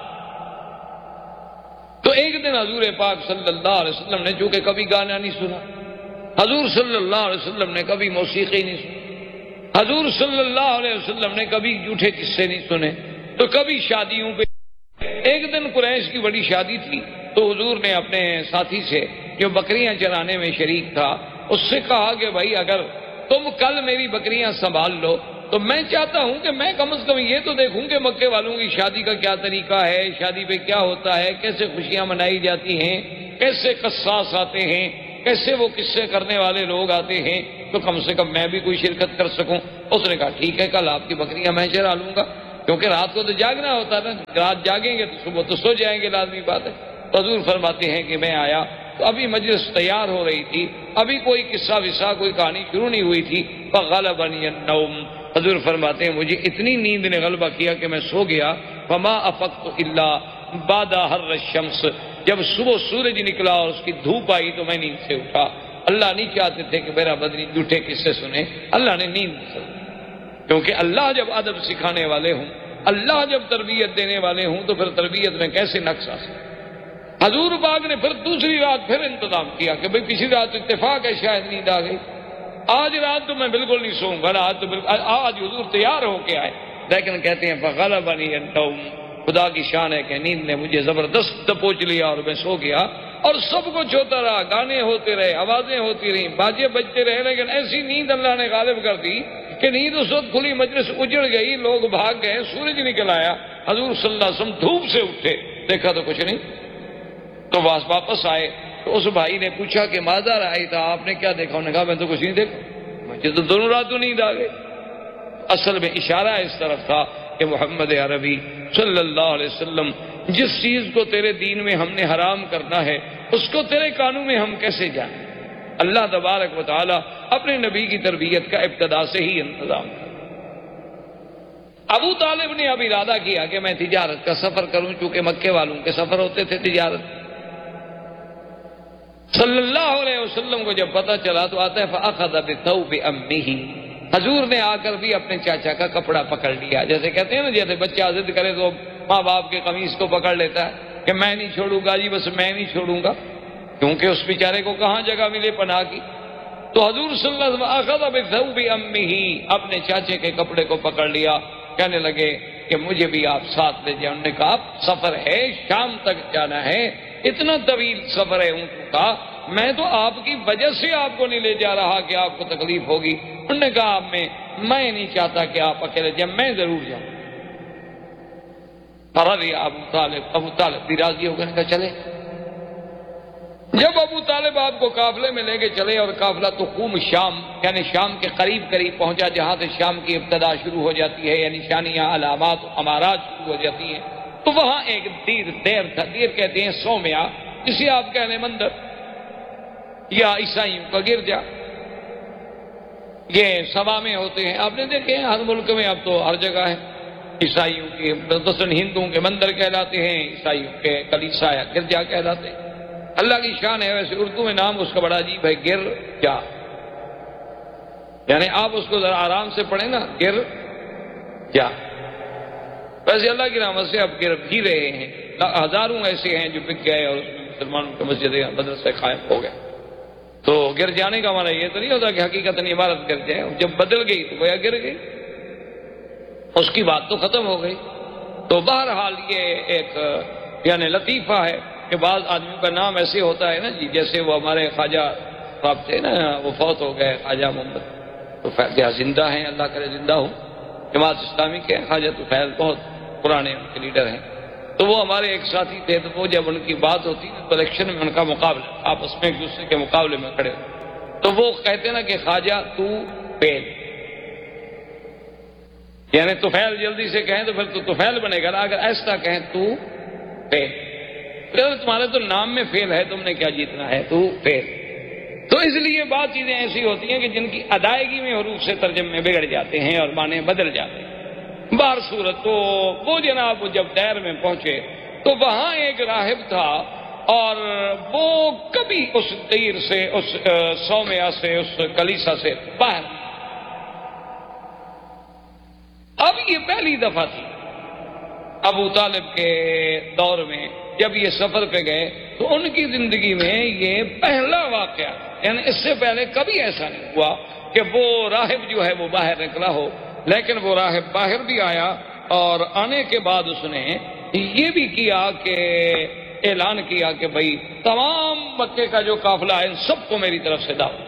تو ایک دن حضور پاک صلی اللہ علیہ وسلم نے چونکہ کبھی گانا نہیں سنا، حضور صلی اللہ علیہ وسلم نے کبھی موسیقی نہیں سنی، حضور صلی اللہ علیہ وسلم نے کبھی جھوٹے قصے نہیں سنے، تو کبھی شادیوں پہ ایک دن قریش کی بڑی شادی تھی، تو حضور نے اپنے ساتھی سے جو بکریاں چرانے میں شریک تھا اس سے کہا کہ بھائی اگر تم کل میری بکریاں سنبھال لو تو میں چاہتا ہوں کہ میں کم از کم یہ تو دیکھوں کہ مکے والوں کی شادی کا کیا طریقہ ہے، شادی پہ کیا ہوتا ہے، کیسے خوشیاں منائی جاتی ہیں، کیسے قصاص آتے ہیں، کیسے وہ قصے کرنے والے لوگ آتے ہیں، تو کم سے کم میں بھی کوئی شرکت کر سکوں۔ اس نے کہا ٹھیک ہے کل آپ کی بکریاں میں چرا لوں گا، کیونکہ رات کو تو جاگنا ہوتا ہے نا، رات جاگیں گے تو صبح تو سو جائیں گے، لازمی بات ہے۔ حضور فرماتے ہیں کہ میں آیا تو ابھی مجلس تیار ہو رہی تھی، ابھی کوئی قصہ وصہ کوئی کہانی شروع نہیں ہوئی تھی، فغلبنی النوم، حضور فرماتے ہیں مجھے اتنی نیند نے غلبہ کیا کہ میں سو گیا، فما افقت الا بعد حر الشمس، جب صبح سورج نکلا اور اس کی دھوپ آئی تو میں نیند سے اٹھا۔ اللہ نہیں چاہتے تھے کہ میرا بدنی جھوٹے قصے سنے، اللہ نے نیند سے، کیونکہ اللہ جب ادب سکھانے والے ہوں، اللہ جب تربیت دینے والے ہوں تو پھر تربیت میں کیسے نقص آ سکتا۔ حضور پاک نے پھر دوسری رات پھر انتظام کیا کہ بھئی پچھلی رات اتفاق ہے شاید نیند آ گئی، آج رات تو میں بالکل نہیں سوؤں گا، آج تو بالکل، آج حضور تیار ہو کے آئے، لیکن کہتے ہیں فغلبنی النوم، خدا کی شان ہے کہ نیند نے مجھے زبردست دبوچ لیا اور میں سو گیا، اور سب کچھ ہوتا رہا، گانے ہوتے رہے، آوازیں ہوتی رہیں، باجے بجتے رہے، لیکن ایسی نیند اللہ نے غالب کر دی کہ نیند اس وقت کھلی، مجلس اجڑ گئی، لوگ بھاگ گئے، سورج نکل آیا، حضور صلی اللہ علیہ وسلم دھوپ سے اٹھے، دیکھا تو کچھ نہیں، تو واپس آئے تو اس بھائی نے پوچھا کہ ماذا رأیت، آپ نے کیا دیکھا؟ انہوں نے کہا میں تو کچھ نہیں دیکھا، مجھے تو دونوں راتوں نیند آ گئی۔ اصل میں اشارہ اس طرف تھا کہ محمد عربی صلی اللہ علیہ وسلم جس چیز کو تیرے دین میں ہم نے حرام کرنا ہے اس کو تیرے قانون میں ہم کیسے جانیں؟ اللہ تبارک و تعالی اپنے نبی کی تربیت کا ابتدا سے ہی انتظام کر۔ ابو طالب نے اب ارادہ کیا کہ میں تجارت کا سفر کروں، چونکہ مکے والوں کے سفر ہوتے تھے تجارت۔ صلی اللہ علیہ وسلم کو جب پتہ چلا تو آتا ہے فأخذ بثوب امہ، حضور نے آ کر بھی اپنے چاچا کا کپڑا پکڑ لیا، جیسے کہتے ہیں نا جیسے بچہ ضد کرے تو ماں باپ کے قمیص کو پکڑ لیتا ہے کہ میں نہیں چھوڑوں گا جی، بس میں نہیں چھوڑوں گا، کیونکہ اس بیچارے کو کہاں جگہ ملے پناہ کی۔ تو حضور صلی اللہ علیہ وسلم اخذ بثوب امہ، اپنے چاچے کے کپڑے کو پکڑ لیا، کہنے لگے کہ مجھے بھی آپ ساتھ لے جائیں۔ انہوں نے کہا سفر ہے، شام تک جانا ہے، اتنا طویل سفر ہے اونٹوں کا، میں تو آپ کی وجہ سے آپ کو نہیں لے جا رہا کہ آپ کو تکلیف ہوگی۔ انہوں نے کہا میں نہیں چاہتا کہ آپ اکیلے جائیں، میں ضرور جاؤں۔ فرضی ابو طالب بھی راضی ہو گئے، کہا چلے۔ جب ابو طالب آپ کو قافلے میں لے کے چلے اور قافلہ تو قوم شام یعنی شام کے قریب پہنچا، جہاں سے شام کی ابتدا شروع ہو جاتی ہے، یعنی نشانیاں، علامات، امارات شروع ہو جاتی ہیں، تو وہاں ایک دیر تھا، دیر کہتے ہیں سومیا، جسے آپ کہہ لیں مندر یا عیسائیوں کا گرجا، یہ سبا میں ہوتے ہیں، آپ نے دیکھے ہیں ہر ملک میں، اب تو ہر جگہ ہے۔ عیسائیوں کے مثلاً ہندوؤں کے مندر کہلاتے ہیں، عیسائیوں کے کلیسا یا گرجا کہلاتے ہیں۔ اللہ کی شان ہے، ویسے اردو میں نام اس کا بڑا عجیب ہے، گرجا، یعنی آپ اس کو ذرا آرام سے پڑھیں نا، گرجا۔ ویسے اللہ کی رحمت سے اب گر بھی رہے ہیں، ہزاروں ایسے ہیں جو بک گئے اور اس میں مسلمانوں کے مسجدیں مدرسے قائم ہو گئے۔ تو گر جانے کا معنی یہ تو نہیں ہوتا کہ حقیقت عبارت گر جائے، جب بدل گئی تو گویا گر گئی، اس کی بات تو ختم ہو گئی۔ تو بہرحال یہ ایک یعنی لطیفہ ہے کہ بعض آدمیوں کا نام ایسے ہوتا ہے نا جی، جیسے وہ ہمارے خواجہ صاحب تھے نا، وہ فوت ہو گئے، خواجہ محمد تو فیض، زندہ ہیں، اللہ کرے زندہ ہوں، جماعت اسلامی کے خواجہ تو فیض بہت پرانے ان کے لیڈر ہیں۔ تو وہ ہمارے ایک ساتھی تھے، تو وہ جب ان کی بات ہوتی نا تو الیکشن میں ان کا مقابلہ، آپس میں ایک دوسرے کے مقابلے میں کھڑے، تو وہ کہتے نا کہ خواجہ تو فیل، یعنی توفیل جلدی سے کہیں تو پھر تو توفیل بنے گا، اگر ایسا کہیں تو فیل، تمہارے تو نام میں فیل ہے، تم نے کیا جیتنا ہے، تو فیل۔ تو اس لیے بعض چیزیں ایسی ہوتی ہیں کہ جن کی ادائیگی میں حروف سے ترجمے میں بگڑ جاتے ہیں اور معنی بدل جاتے ہیں۔ بار صورت تو وہ جناب جب دیر میں پہنچے تو وہاں ایک راہب تھا، اور وہ کبھی اس دیر سے، اس سومیا سے، اس کلیسا سے باہر، اب یہ پہلی دفعہ تھی ابو طالب کے دور میں جب یہ سفر پہ گئے، تو ان کی زندگی میں یہ پہلا واقعہ، یعنی اس سے پہلے کبھی ایسا نہیں ہوا کہ وہ راہب جو ہے وہ باہر نکلا ہو، لیکن وہ راہب باہر بھی آیا، اور آنے کے بعد اس نے یہ بھی کیا کہ اعلان کیا کہ بھئی تمام مکے کا جو قافلہ ہے ان سب کو میری طرف سے دعوت۔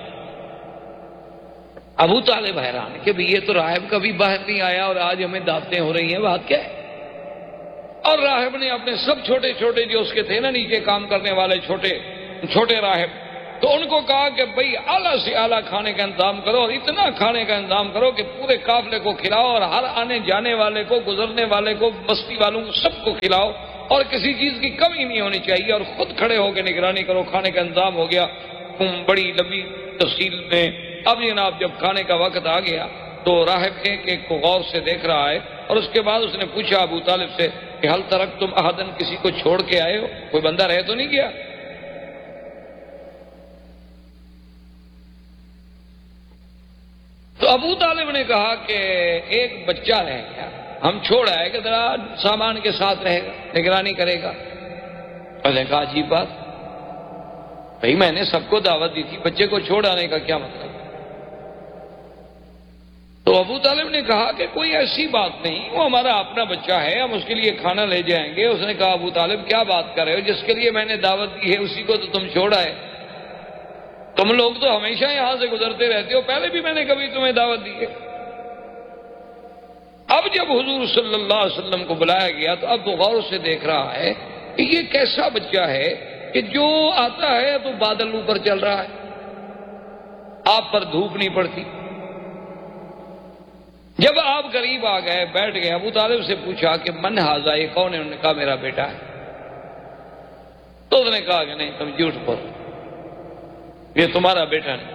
ابو طالب حیران کہ بھئی یہ تو راہب کبھی باہر نہیں آیا اور آج ہمیں دعوتیں ہو رہی ہیں، بات کیا ہے؟ اور راہب نے اپنے سب چھوٹے چھوٹے جو اس کے تھے نا نیچے کام کرنے والے چھوٹے راہب، تو ان کو کہا کہ بھئی اعلیٰ سے اعلیٰ کھانے کا انتظام کرو، اور اتنا کھانے کا انتظام کرو کہ پورے قافلے کو کھلاؤ، اور ہر آنے جانے والے کو، گزرنے والے کو، بستی والوں کو، سب کو کھلاؤ، اور کسی چیز کی کمی نہیں ہونی چاہیے، اور خود کھڑے ہو کے نگرانی کرو۔ کھانے کا انتظام ہو گیا بڑی لمبی تفصیل میں۔ اب جناب جب کھانے کا وقت آ گیا تو راہب ایک کو غور سے دیکھ رہا ہے، اور اس کے بعد اس نے پوچھا ابو طالب سے کہ حل ترک تم احدن، کسی کو چھوڑ کے آئے ہو، کوئی بندہ رہ تو نہیں گیا؟ تو ابو طالب نے کہا کہ ایک بچہ رہ گیا، ہم چھوڑ آئے کہ ذرا سامان کے ساتھ رہے گا، نگرانی کرے گا۔ میں نے کہا عجیب بات، بھائی میں نے سب کو دعوت دی تھی، بچے کو چھوڑ آنے کا کیا مطلب؟ تو ابو طالب نے کہا کہ کوئی ایسی بات نہیں، وہ ہمارا اپنا بچہ ہے، ہم اس کے لیے کھانا لے جائیں گے۔ اس نے کہا ابو طالب کیا بات کر رہے ہو، جس کے لیے میں نے دعوت دی ہے اسی کو تو تم چھوڑ آئے، تم لوگ تو ہمیشہ یہاں سے گزرتے رہتے ہو، پہلے بھی میں نے کبھی تمہیں دعوت دی ہے۔ اب جب حضور صلی اللہ علیہ وسلم کو بلایا گیا تو اب وہ غور سے دیکھ رہا ہے کہ یہ کیسا بچہ ہے کہ جو آتا ہے تو بادل اوپر چل رہا ہے، آپ پر دھوپ نہیں پڑتی۔ جب آپ قریب آ گئے، بیٹھ گئے، ابو طالب سے پوچھا کہ من ھذا، یہ کون ہے؟ انہوں نے کہا میرا بیٹا ہے۔ تو اس نے کہا کہ نہیں، تم جھوٹ بول، یہ تمہارا بیٹا نہیں۔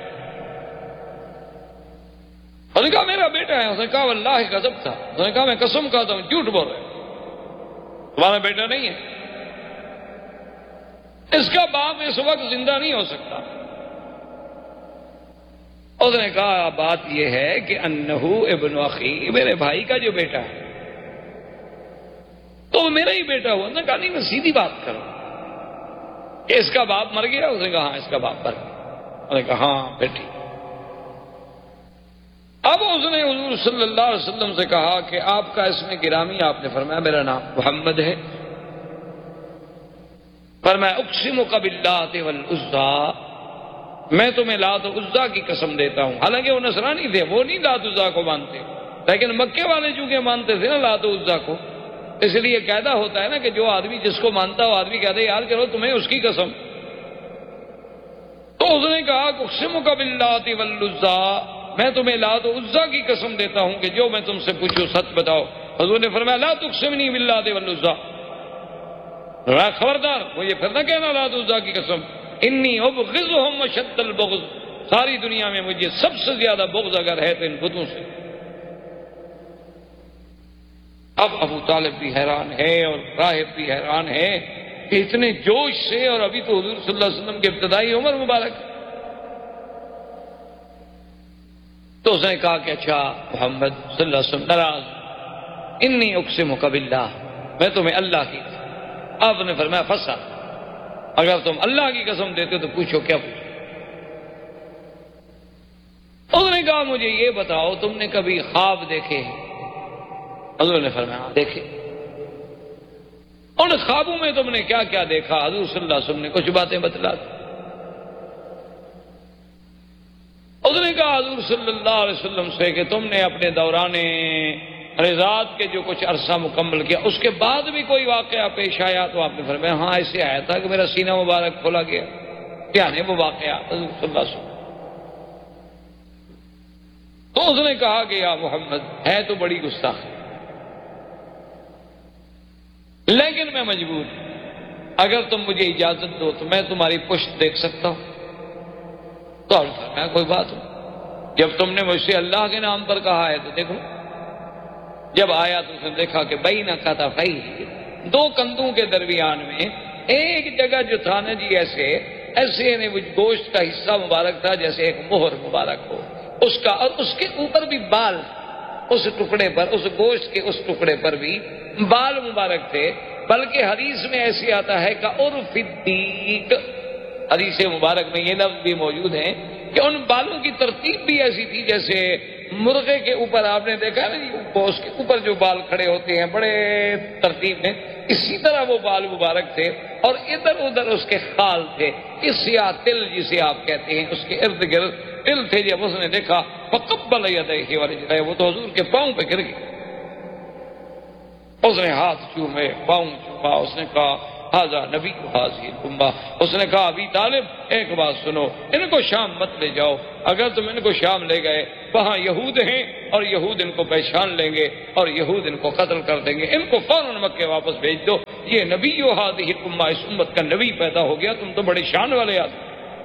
اس نے کہا میرا بیٹا ہے۔ اس نے کہا واللہ غضب تھا۔ اس نے کہا میں قسم کھاتا ہوں جھوٹ بول رہے، تمہارا بیٹا نہیں ہے، اس کا باپ اس وقت زندہ نہیں ہو سکتا۔ اس نے کہا بات یہ ہے کہ انہو ابن اخی، میرے بھائی کا جو بیٹا ہے تو وہ میرا ہی بیٹا ہوا۔ اس نے کہا نہیں، میں سیدھی بات کروں کہ اس کا باپ مر گیا؟ اس نے کہا ہاں اس کا باپ مر گیا۔ اس نے کہا ہاں پھر ٹھیک۔ اب اس نے حضور صلی اللہ علیہ وسلم سے کہا کہ آپ کا اسم گرامی، آپ نے فرمایا میرا نام محمد ہے، فرمایا اقسمک باللات والعزیٰ، میں تمہیں لات و عزیٰ کی قسم دیتا ہوں۔ حالانکہ وہ نصرانی تھے، وہ نہیں لات و عزیٰ کو مانتے، لیکن مکے والے چونکہ مانتے تھے نا لات و عزیٰ کو، اس لیے قاعدہ ہوتا ہے نا کہ جو آدمی جس کو مانتا ہو آدمی کہتا ہے یار چلو تمہیں اس کی قسم۔ تو اس نے کہا اقسمک باللات والعزیٰ، میں تمہیں لات و عزیٰ کی قسم دیتا ہوں کہ جو میں تم سے پوچھوں سچ بتاؤ۔ حضور نے فرمایا لا تقسمنی باللات والعزیٰ، خبردار مجھے پھر نہ کہنا لات و عزیٰ کی قسم، انی ابغضہم اشد البغض، ساری دنیا میں مجھے سب سے زیادہ بغض اگر ہے تو ان بتوں سے۔ اب ابو طالب بھی حیران ہے اور راہب بھی حیران ہے کہ اتنے جوش سے، اور ابھی تو حضور صلی اللہ علیہ وسلم کی ابتدائی عمر مبارک۔ تو اس نے کہا کہ اچھا محمد صلی اللہ علیہ وسلم ناراض، انی اقسمک باللہ، میں تمہیں اللہ کی قسم۔ آپ نے فرمایا فسا، اگر تم اللہ کی قسم دیتے تو پوچھو کیا پوچھو۔ اس نے کہا مجھے یہ بتاؤ تم نے کبھی خواب دیکھے ہیں؟ حضور نے فرمایا دیکھے۔ ان خوابوں میں تم نے کیا کیا دیکھا؟ حضور صلی اللہ علیہ وسلم نے کچھ باتیں بتلا دی۔ اس نے کہا حضور صلی اللہ علیہ وسلم سے کہ تم نے اپنے دوران رضاعت کے جو کچھ عرصہ مکمل کیا اس کے بعد بھی کوئی واقعہ پیش آیا؟ تو آپ نے فرمایا ہاں ایسے آیا تھا کہ میرا سینہ مبارک کھولا گیا۔ کیا ہے وہ واقعہ؟ حضور صلی اللہ علیہ وسلم۔ تو اس نے کہا کہ یا محمد ہے تو بڑی گستاخ، لیکن میں مجبور ہوں، اگر تم مجھے اجازت دو تو میں تمہاری پشت دیکھ سکتا ہوں۔ تو آپ نے فرمایا کوئی بات ہو، جب تم نے مجھ سے اللہ کے نام پر کہا ہے تو دیکھو۔ جب آیا تو اس نے دیکھا کہ بین کتفیہ، دو کندھوں کے درمیان میں ایک جگہ جو تھا نا جی ایسے یعنی وہ گوشت کا حصہ مبارک تھا جیسے ایک مہر مبارک ہو اس کا، اور اس کے اوپر بھی بال، اس ٹکڑے پر، اس گوشت کے اس ٹکڑے پر بھی بال مبارک تھے۔ بلکہ حدیث میں ایسے آتا ہے کہ عرف الدیک، حدیث مبارک میں یہ لفظ بھی موجود ہے کہ ان بالوں کی ترتیب بھی ایسی تھی جیسے مرغے کے اوپر آپ نے دیکھا نا جی گوشت کے اوپر جو بال کھڑے ہوتے ہیں بڑے ترتیب میں، اسی طرح وہ بال مبارک تھے، اور ادھر ادھر اس کے خال تھے، اس سیاہ تل جسے آپ کہتے ہیں اس کے ارد گرد تل تھے۔ جب اس نے دیکھا فقبل یدیہ ورجلہ، وہ تو حضور کے پاؤں پہ گر گئے۔ اس نے ہاتھ چومے، پاؤں چوما، اس نے کہا ھذا نبی ھذہ الامہ۔ اس نے کہا ابی طالب ایک بات سنو، ان کو شام مت لے جاؤ، اگر تم ان کو شام لے گئے وہاں یہود ہیں اور یہود ان کو پہچان لیں گے اور یہود ان کو قتل کر دیں گے، ان کو فوراً مکے واپس بھیج دو، یہ نبی ھذہ الامہ، اس امت کا نبی پیدا ہو گیا، تم تو بڑے شان والے آدمی۔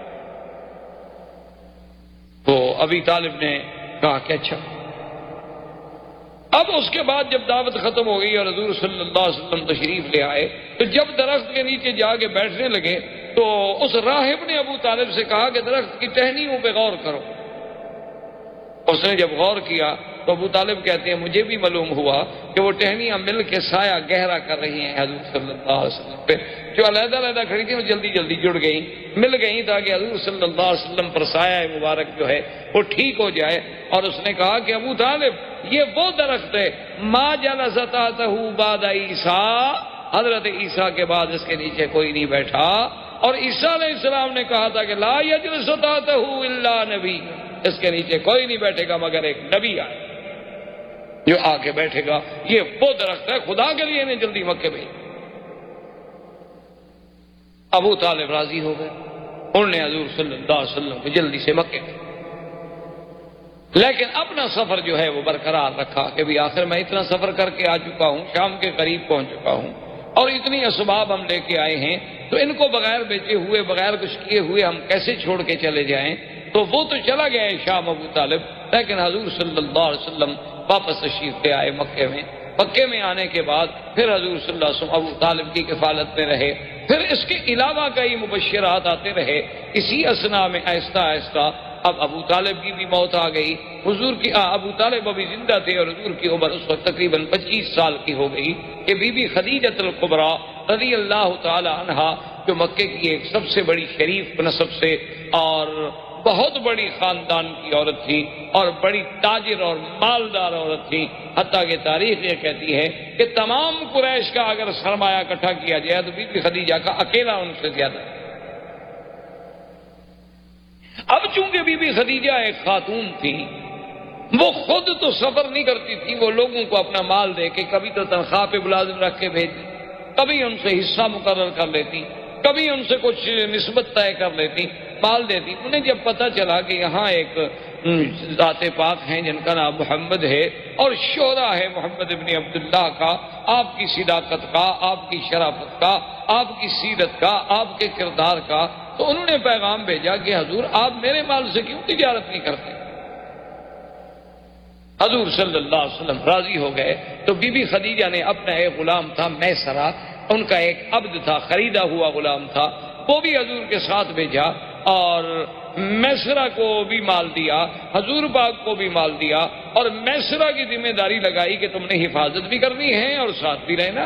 تو ابی طالب نے کہا کہ اچھا۔ اب اس کے بعد جب دعوت ختم ہو گئی اور حضور صلی اللہ علیہ وسلم تشریف لے آئے تو جب درخت کے نیچے جا کے بیٹھنے لگے تو اس راہب نے ابو طالب سے کہا کہ درخت کی ٹہنیوں پہ غور کرو۔ اس نے جب غور کیا تو ابو طالب کہتے ہیں مجھے بھی معلوم ہوا کہ وہ ٹہنیاں مل کے سایہ گہرا کر رہی ہیں حضور صلی اللہ علیہ وسلم پہ، جو علیحدہ علیحدہ کھڑی تھی وہ جلدی جلدی جڑ گئیں، مل گئیں تاکہ حضور صلی اللہ علیہ وسلم پر سایہ مبارک جو ہے وہ ٹھیک ہو جائے۔ اور اس نے کہا کہ ابو طالب یہ وہ درخت ہے ما جلس تحتہ بعد عیسیٰ، حضرت عیسیٰ کے بعد اس کے نیچے کوئی نہیں بیٹھا، اور عیسیٰ علیہ السلام نے کہا تھا کہ لا یجلس تحتہ الا نبی، اس کے نیچے کوئی نہیں بیٹھے گا مگر ایک نبی آئے۔ جو آ کے بیٹھے گا یہ وہ درخت ہے، خدا کے لیے انہیں جلدی مکے بھیج۔ ابو طالب راضی ہو گئے، انہوں نے حضور صلی اللہ علیہ وسلم کو جلدی سے مکے بھیجا، لیکن اپنا سفر جو ہے وہ برقرار رکھا کہ بھی آخر میں اتنا سفر کر کے آ چکا ہوں، شام کے قریب پہنچ چکا ہوں اور اتنی اسباب ہم لے کے آئے ہیں، تو ان کو بغیر بیچے ہوئے بغیر کچھ کیے ہوئے ہم کیسے چھوڑ کے چلے جائیں؟ تو وہ تو چلا گیا ہے شام ابو طالب، لیکن حضور صلی اللہ علیہ وسلم واپس تشریف لے آئے مکے میں۔ مکے میں آنے کے بعد پھر حضور صلی اللہ علیہ وسلم ابو طالب کی کفالت میں رہے، پھر اس کے علاوہ کئی مبشرات آتے رہے۔ اسی اثنا میں آہستہ آہستہ اب ابو طالب کی بھی موت آ گئی، حضور کی ابو طالب ابھی زندہ تھے اور حضور کی عمر اس وقت تقریباً 25 سال کی ہو گئی کہ بی بی خدیجۃ الکبریٰ رضی اللہ تعالی عنہا، جو مکے کی ایک سب سے بڑی شریف نسب سے اور بہت بڑی خاندان کی عورت تھی اور بڑی تاجر اور مالدار عورت تھی، حتیٰ کہ تاریخ یہ کہتی ہے کہ تمام قریش کا اگر سرمایہ اکٹھا کیا جائے تو بی بی خدیجہ کا اکیلا ان سے زیادہ۔ اب چونکہ بی بی خدیجہ ایک خاتون تھی، وہ خود تو سفر نہیں کرتی تھی، وہ لوگوں کو اپنا مال دے کے کبھی تو تنخواہ پہ ملازم رکھ کے بھیج دی، کبھی ان سے حصہ مقرر کر لیتی، کبھی ان سے کچھ نسبت طے کر لیتی، مال دیتی۔ انہیں جب پتہ چلا کہ یہاں ایک ذات پاک ہیں جن کا نام محمد ہے اور شہرہ ہے محمد ابن عبداللہ کا، آپ کی صداقت کا، آپ کی شرافت کا، آپ کی سیرت کا، آپ کے کردار کا، تو انہوں نے پیغام بھیجا کہ حضور آپ میرے مال سے کیوں تجارت نہیں کرتے؟ حضور صلی اللہ علیہ وسلم راضی ہو گئے، تو بی بی خدیجہ نے اپنا ایک غلام تھا میسرہ، ان کا ایک عبد تھا، خریدا ہوا غلام تھا، وہ بھی حضور کے ساتھ بھیجا اور میسرہ کو بھی مال دیا، حضور پاک کو بھی مال دیا اور میسرہ کی ذمہ داری لگائی کہ تم نے حفاظت بھی کرنی ہے اور ساتھ بھی رہنا۔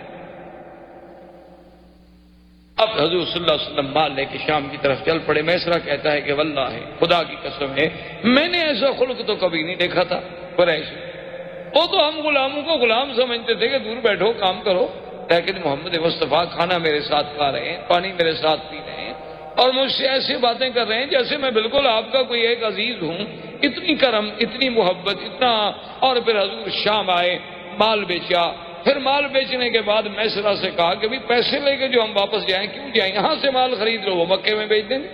اب حضور صلی اللہ علیہ وسلم مال لے کے شام کی طرف چل پڑے۔ میسرہ کہتا ہے کہ واللہ ہے، خدا کی قسم ہے، میں نے ایسا خلق تو کبھی نہیں دیکھا تھا قریش۔ وہ تو ہم غلاموں کو غلام سمجھتے تھے کہ دور بیٹھو کام کرو، لیکن محمد مصطفیٰ کھانا میرے ساتھ کھا رہے ہیں، پانی میرے ساتھ پی رہے ہیں اور مجھ سے ایسی باتیں کر رہے ہیں جیسے میں بالکل آپ کا کوئی ایک عزیز ہوں۔ اتنی کرم، اتنی محبت، اتنا۔ اور پھر حضور شام آئے، مال بیچا، پھر مال بیچنے کے بعد میسرہ سے کہا کہ بھی پیسے لے کے جو ہم واپس جائیں کیوں جائیں، یہاں سے مال خرید لو، وہ مکے میں بیچ دیں گے۔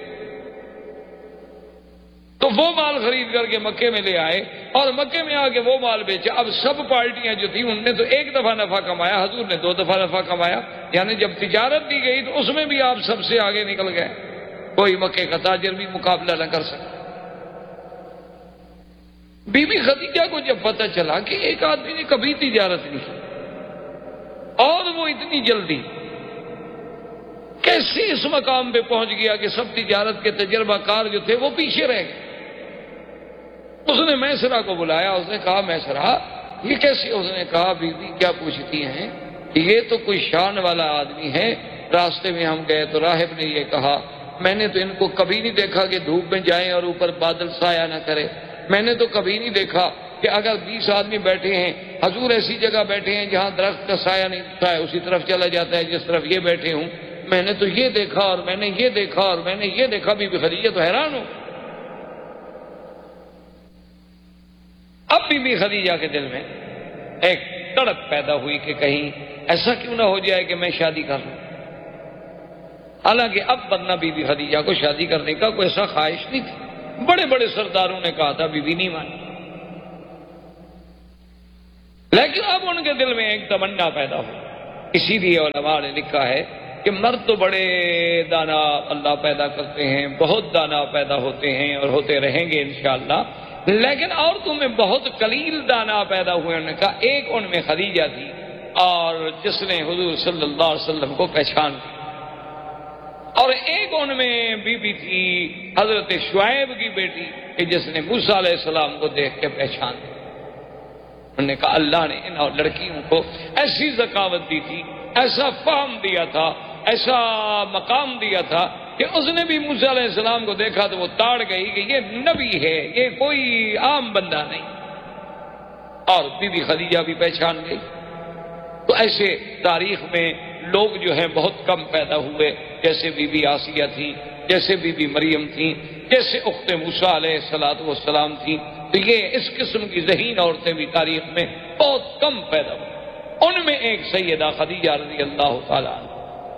تو وہ مال خرید کر کے مکے میں لے آئے اور مکے میں آ کے وہ مال بیچا۔ اب سب پارٹیاں جو تھیں ان نے تو ایک دفعہ نفع کمایا، حضور نے 2 دفعہ نفع کمایا، یعنی جب تجارت دی گئی تو اس میں بھی آپ سب سے آگے نکل گئے، کوئی مکے کا تاجر بھی مقابلہ نہ کر سکا۔ بی بی خدیجہ کو جب پتہ چلا کہ ایک آدمی نے کبھی تجارت نہیں کی اور وہ اتنی جلدی کیسے اس مقام پہ پہنچ گیا کہ سب تجارت کے تجربہ کار جو تھے وہ پیچھے رہ گئے، اس نے میسرہ کو بلایا، اس نے کہا میسرہ یہ کیسے؟ اس نے کہا بی بی کیا پوچھتی ہیں، یہ تو کوئی شان والا آدمی ہے، راستے میں ہم گئے تو راہب نے یہ کہا، میں نے تو ان کو کبھی نہیں دیکھا کہ دھوپ میں جائیں اور اوپر بادل سایہ نہ کرے، میں نے تو کبھی نہیں دیکھا کہ اگر 20 آدمی بیٹھے ہیں، حضور ایسی جگہ بیٹھے ہیں جہاں درخت کا سایہ نہیں ہوتا ہے، اسی طرف چلا جاتا ہے جس طرف یہ بیٹھے ہوں، میں نے تو یہ دیکھا اور میں نے یہ دیکھا اور میں نے یہ دیکھا۔ بی بی خدیجہ تو حیران ہو۔ اب بی بی خدیجہ کے دل میں ایک تڑپ پیدا ہوئی کہ کہیں ایسا کیوں نہ ہو جائے کہ میں شادی کر لوں۔ حالانکہ اب ورنہ بی بی خدیجہ کو شادی کرنے کا کوئی ایسا خواہش نہیں تھی، بڑے بڑے سرداروں نے کہا تھا، بی بی نہیں مانی، لیکن اب ان کے دل میں ایک تمنا پیدا ہوئی۔ اسی لیے علماء نے لکھا ہے کہ مرد تو بڑے دانا اللہ پیدا کرتے ہیں، بہت دانا پیدا ہوتے ہیں اور ہوتے رہیں گے انشاءاللہ، لیکن عورتوں میں بہت قلیل دانا پیدا ہوئے۔ انہوں نے کہا ایک ان میں خدیجہ تھی اور جس نے حضور صلی اللہ علیہ وسلم کو پہچان لی، اور ایک ان میں بی بی تھی حضرت شعیب کی بیٹی کہ جس نے موسیٰ علیہ السلام کو دیکھ کے پہچان لی۔ انہوں نے کہا اللہ نے ان لڑکیوں کو ایسی ذکاوت دی تھی، ایسا فہم دیا تھا، ایسا مقام دیا تھا کہ اس نے بھی موسیٰ علیہ السلام کو دیکھا تو وہ تاڑ گئی کہ یہ نبی ہے، یہ کوئی عام بندہ نہیں، اور بی بی خدیجہ بھی پہچان گئی۔ تو ایسے تاریخ میں لوگ جو ہیں بہت کم پیدا ہوئے جیسے بی بی آسیہ تھی، جیسے بی بی مریم تھیں، جیسے اخت موسیٰ علیہ السلام تھیں. تو یہ اس قسم کی ذہین عورتیں بھی تاریخ میں بہت کم پیدا ہوئی. ان میں ایک سیدہ خدیجہ رضی اللہ تعالیٰ عنہ.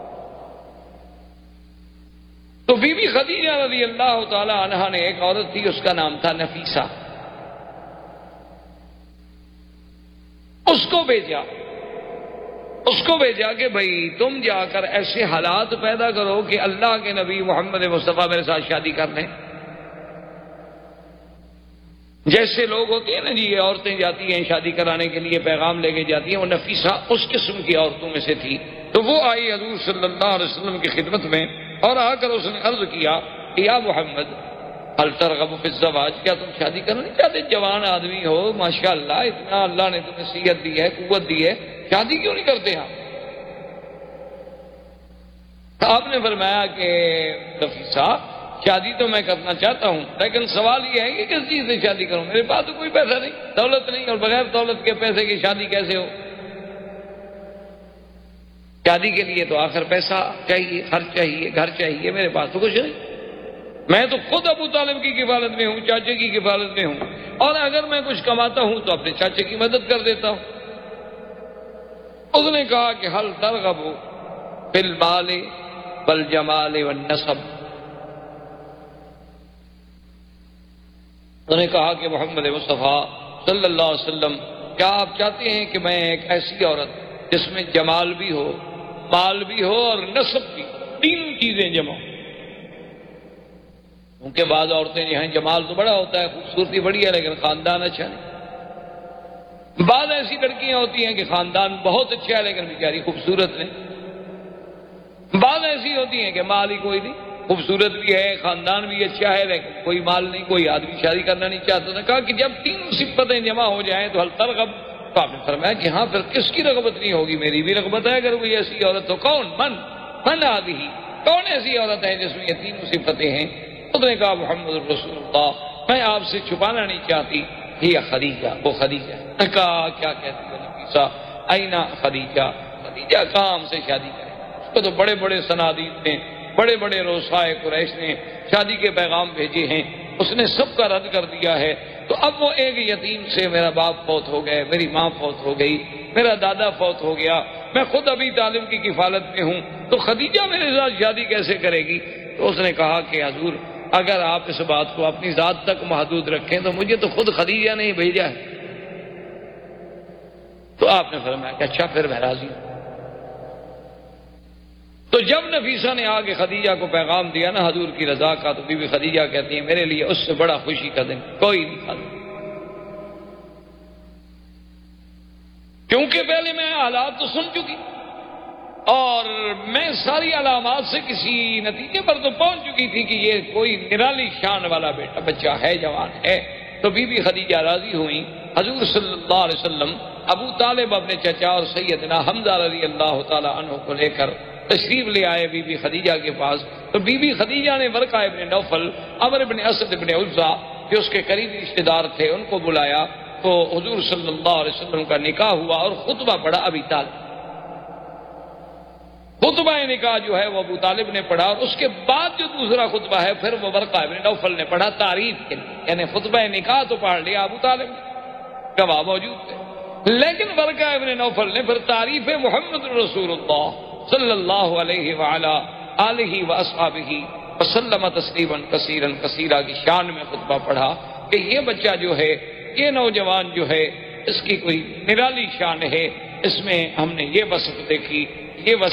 تو بی بی خدیجہ رضی اللہ تعالیٰ عنہ نے ایک عورت تھی، اس کا نام تھا نفیسہ. اس کو بھیجا کہ بھائی تم جا کر ایسے حالات پیدا کرو کہ اللہ کے نبی محمد مصطفیٰ میرے ساتھ شادی کر لیں. جیسے لوگ ہوتے ہیں نا جی، یہ عورتیں جاتی ہیں شادی کرانے کے لیے، پیغام لے کے جاتی ہیں، وہ نفیسہ اس قسم کی عورتوں میں سے تھی. تو وہ آئی حضور صلی اللہ علیہ وسلم کی خدمت میں اور آ کر اس نے عرض کیا کہ یا محمد هل ترغب فی الزواج، کیا تم شادی کرنا نہیں چاہتے؟ جوان آدمی ہو، ماشاءاللہ، اتنا اللہ نے تمہیں صحت دی ہے، قوت دی ہے، شادی کیوں نہیں کرتے آپ؟ آپ نے فرمایا کہ نفیسہ شادی تو میں کرنا چاہتا ہوں، لیکن سوال یہ ہے کہ کس چیز سے شادی کروں؟ میرے پاس تو کوئی پیسہ نہیں، دولت نہیں، اور بغیر دولت کے پیسے کی شادی کیسے ہو؟ شادی کے لیے تو آخر پیسہ چاہیے، خرچ چاہیے، گھر چاہیے، میرے پاس تو کچھ نہیں. میں تو خود ابو طالب کی کفالت میں ہوں، چاچے کی کفالت میں ہوں، اور اگر میں کچھ کماتا ہوں تو اپنے چاچے کی مدد کر دیتا ہوں. اس نے کہا کہ هل ترغب فی المال والجمال والنسب. انہوں نے کہا کہ محمد مصطفیٰ صلی اللہ علیہ وسلم، کیا آپ چاہتے ہیں کہ میں ایک ایسی عورت جس میں جمال بھی ہو، مال بھی ہو اور نسب بھی، تینوں چیزیں جمع ہوں؟ کیونکہ بعض عورتیں جو ہیں جمال تو بڑا ہوتا ہے، خوبصورتی بڑی ہے، لیکن خاندان اچھا نہیں. بعض ایسی لڑکیاں ہوتی ہیں کہ خاندان بہت اچھا ہے لیکن بیچاری خوبصورت نہیں. بعض ایسی ہوتی ہیں کہ مال ہی کوئی نہیں، خوبصورت بھی ہے، خاندان بھی اچھا ہے، لیکن کوئی مال نہیں، کوئی آدمی شادی کرنا نہیں چاہتا. نے کہا کہ جب تینوں صفتیں جمع ہو جائیں تو هل ترغب. تو آپ نے فرمایا کہ ہاں، پھر کس کی رغبت نہیں ہوگی؟ میری بھی رغبت ہے. اگر کوئی ایسی عورت تو من آدھی، کون ایسی عورت ہے جس میں یہ تینوں صفتیں ہیں؟ اس نے کہا محمد رسول اللہ، میں آپ سے چھپانا نہیں چاہتی، یہ خدیجہ، وہ خدیجہ. نے کہا کیا کہتی ہے نفیسہ؟ اینا خدیجہ، خدیجہ کام سے شادی کرے. اس کو تو بڑے بڑے صنادید نے، بڑے بڑے روسائے قریش نے شادی کے پیغام بھیجے ہیں، اس نے سب کا رد کر دیا ہے. تو اب وہ ایک یتیم سے، میرا باپ فوت ہو گئے، میری ماں فوت ہو گئی، میرا دادا فوت ہو گیا، میں خود ابھی طالب کی کفالت میں ہوں، تو خدیجہ میرے ساتھ شادی کیسے کرے گی؟ تو اس نے کہا کہ حضور اگر آپ اس بات کو اپنی ذات تک محدود رکھیں تو مجھے تو خود خدیجہ نے بھیجا ہے. تو آپ نے فرمایا کہ اچھا پھر میں راضی ہوں. تو جب نفیسہ نے آگے خدیجہ کو پیغام دیا نا حضور کی رضا کا، تو بی بی خدیجہ کہتی ہیں میرے لیے اس سے بڑا خوشی کا دن کوئی نہیں تھا، کیونکہ پہلے میں حالات تو سن چکی اور میں ساری علامات سے کسی نتیجے پر تو پہنچ چکی تھی کہ یہ کوئی نرالی شان والا بچہ ہے، جوان ہے. تو بی بی خدیجہ راضی ہوئیں. حضور صلی اللہ علیہ وسلم ابو طالب اپنے چچا اور سیدنا حمزہ رضی اللہ تعالی عنہ کو لے کر تشریف لے آئے بی بی خدیجہ کے پاس. تو بی بی خدیجہ نے ورقہ ابن نوفل، عمر ابن اسد ابن عزہ جو اس کے قریبی رشتے دار تھے ان کو بلایا. تو حضور صلی اللہ علیہ وسلم کا نکاح ہوا اور خطبہ پڑھا ابی طالب. خطبہ نکاح جو ہے وہ ابو طالب نے پڑھا، اور اس کے بعد جو دوسرا خطبہ ہے پھر وہ ورقہ ابن نوفل نے پڑھا تعریف کے لیے. یعنی خطبہ نکاح تو پڑھ لیا ابو طالب نے، گواہ موجود تھے، لیکن ورقہ ابن نوفل نے پھر تعریف محمد رسول اللہ صلی اللہ علیہ وعلا آلہ واصحابہ وسلم تسلیما کثیرا کثیرا کی شان میں خطبہ پڑھا کہ یہ بچہ جو ہے، یہ نوجوان جو ہے، اس کی کوئی نرالی شان ہے، اس میں ہم نے یہ وصف دیکھی، یہ وصف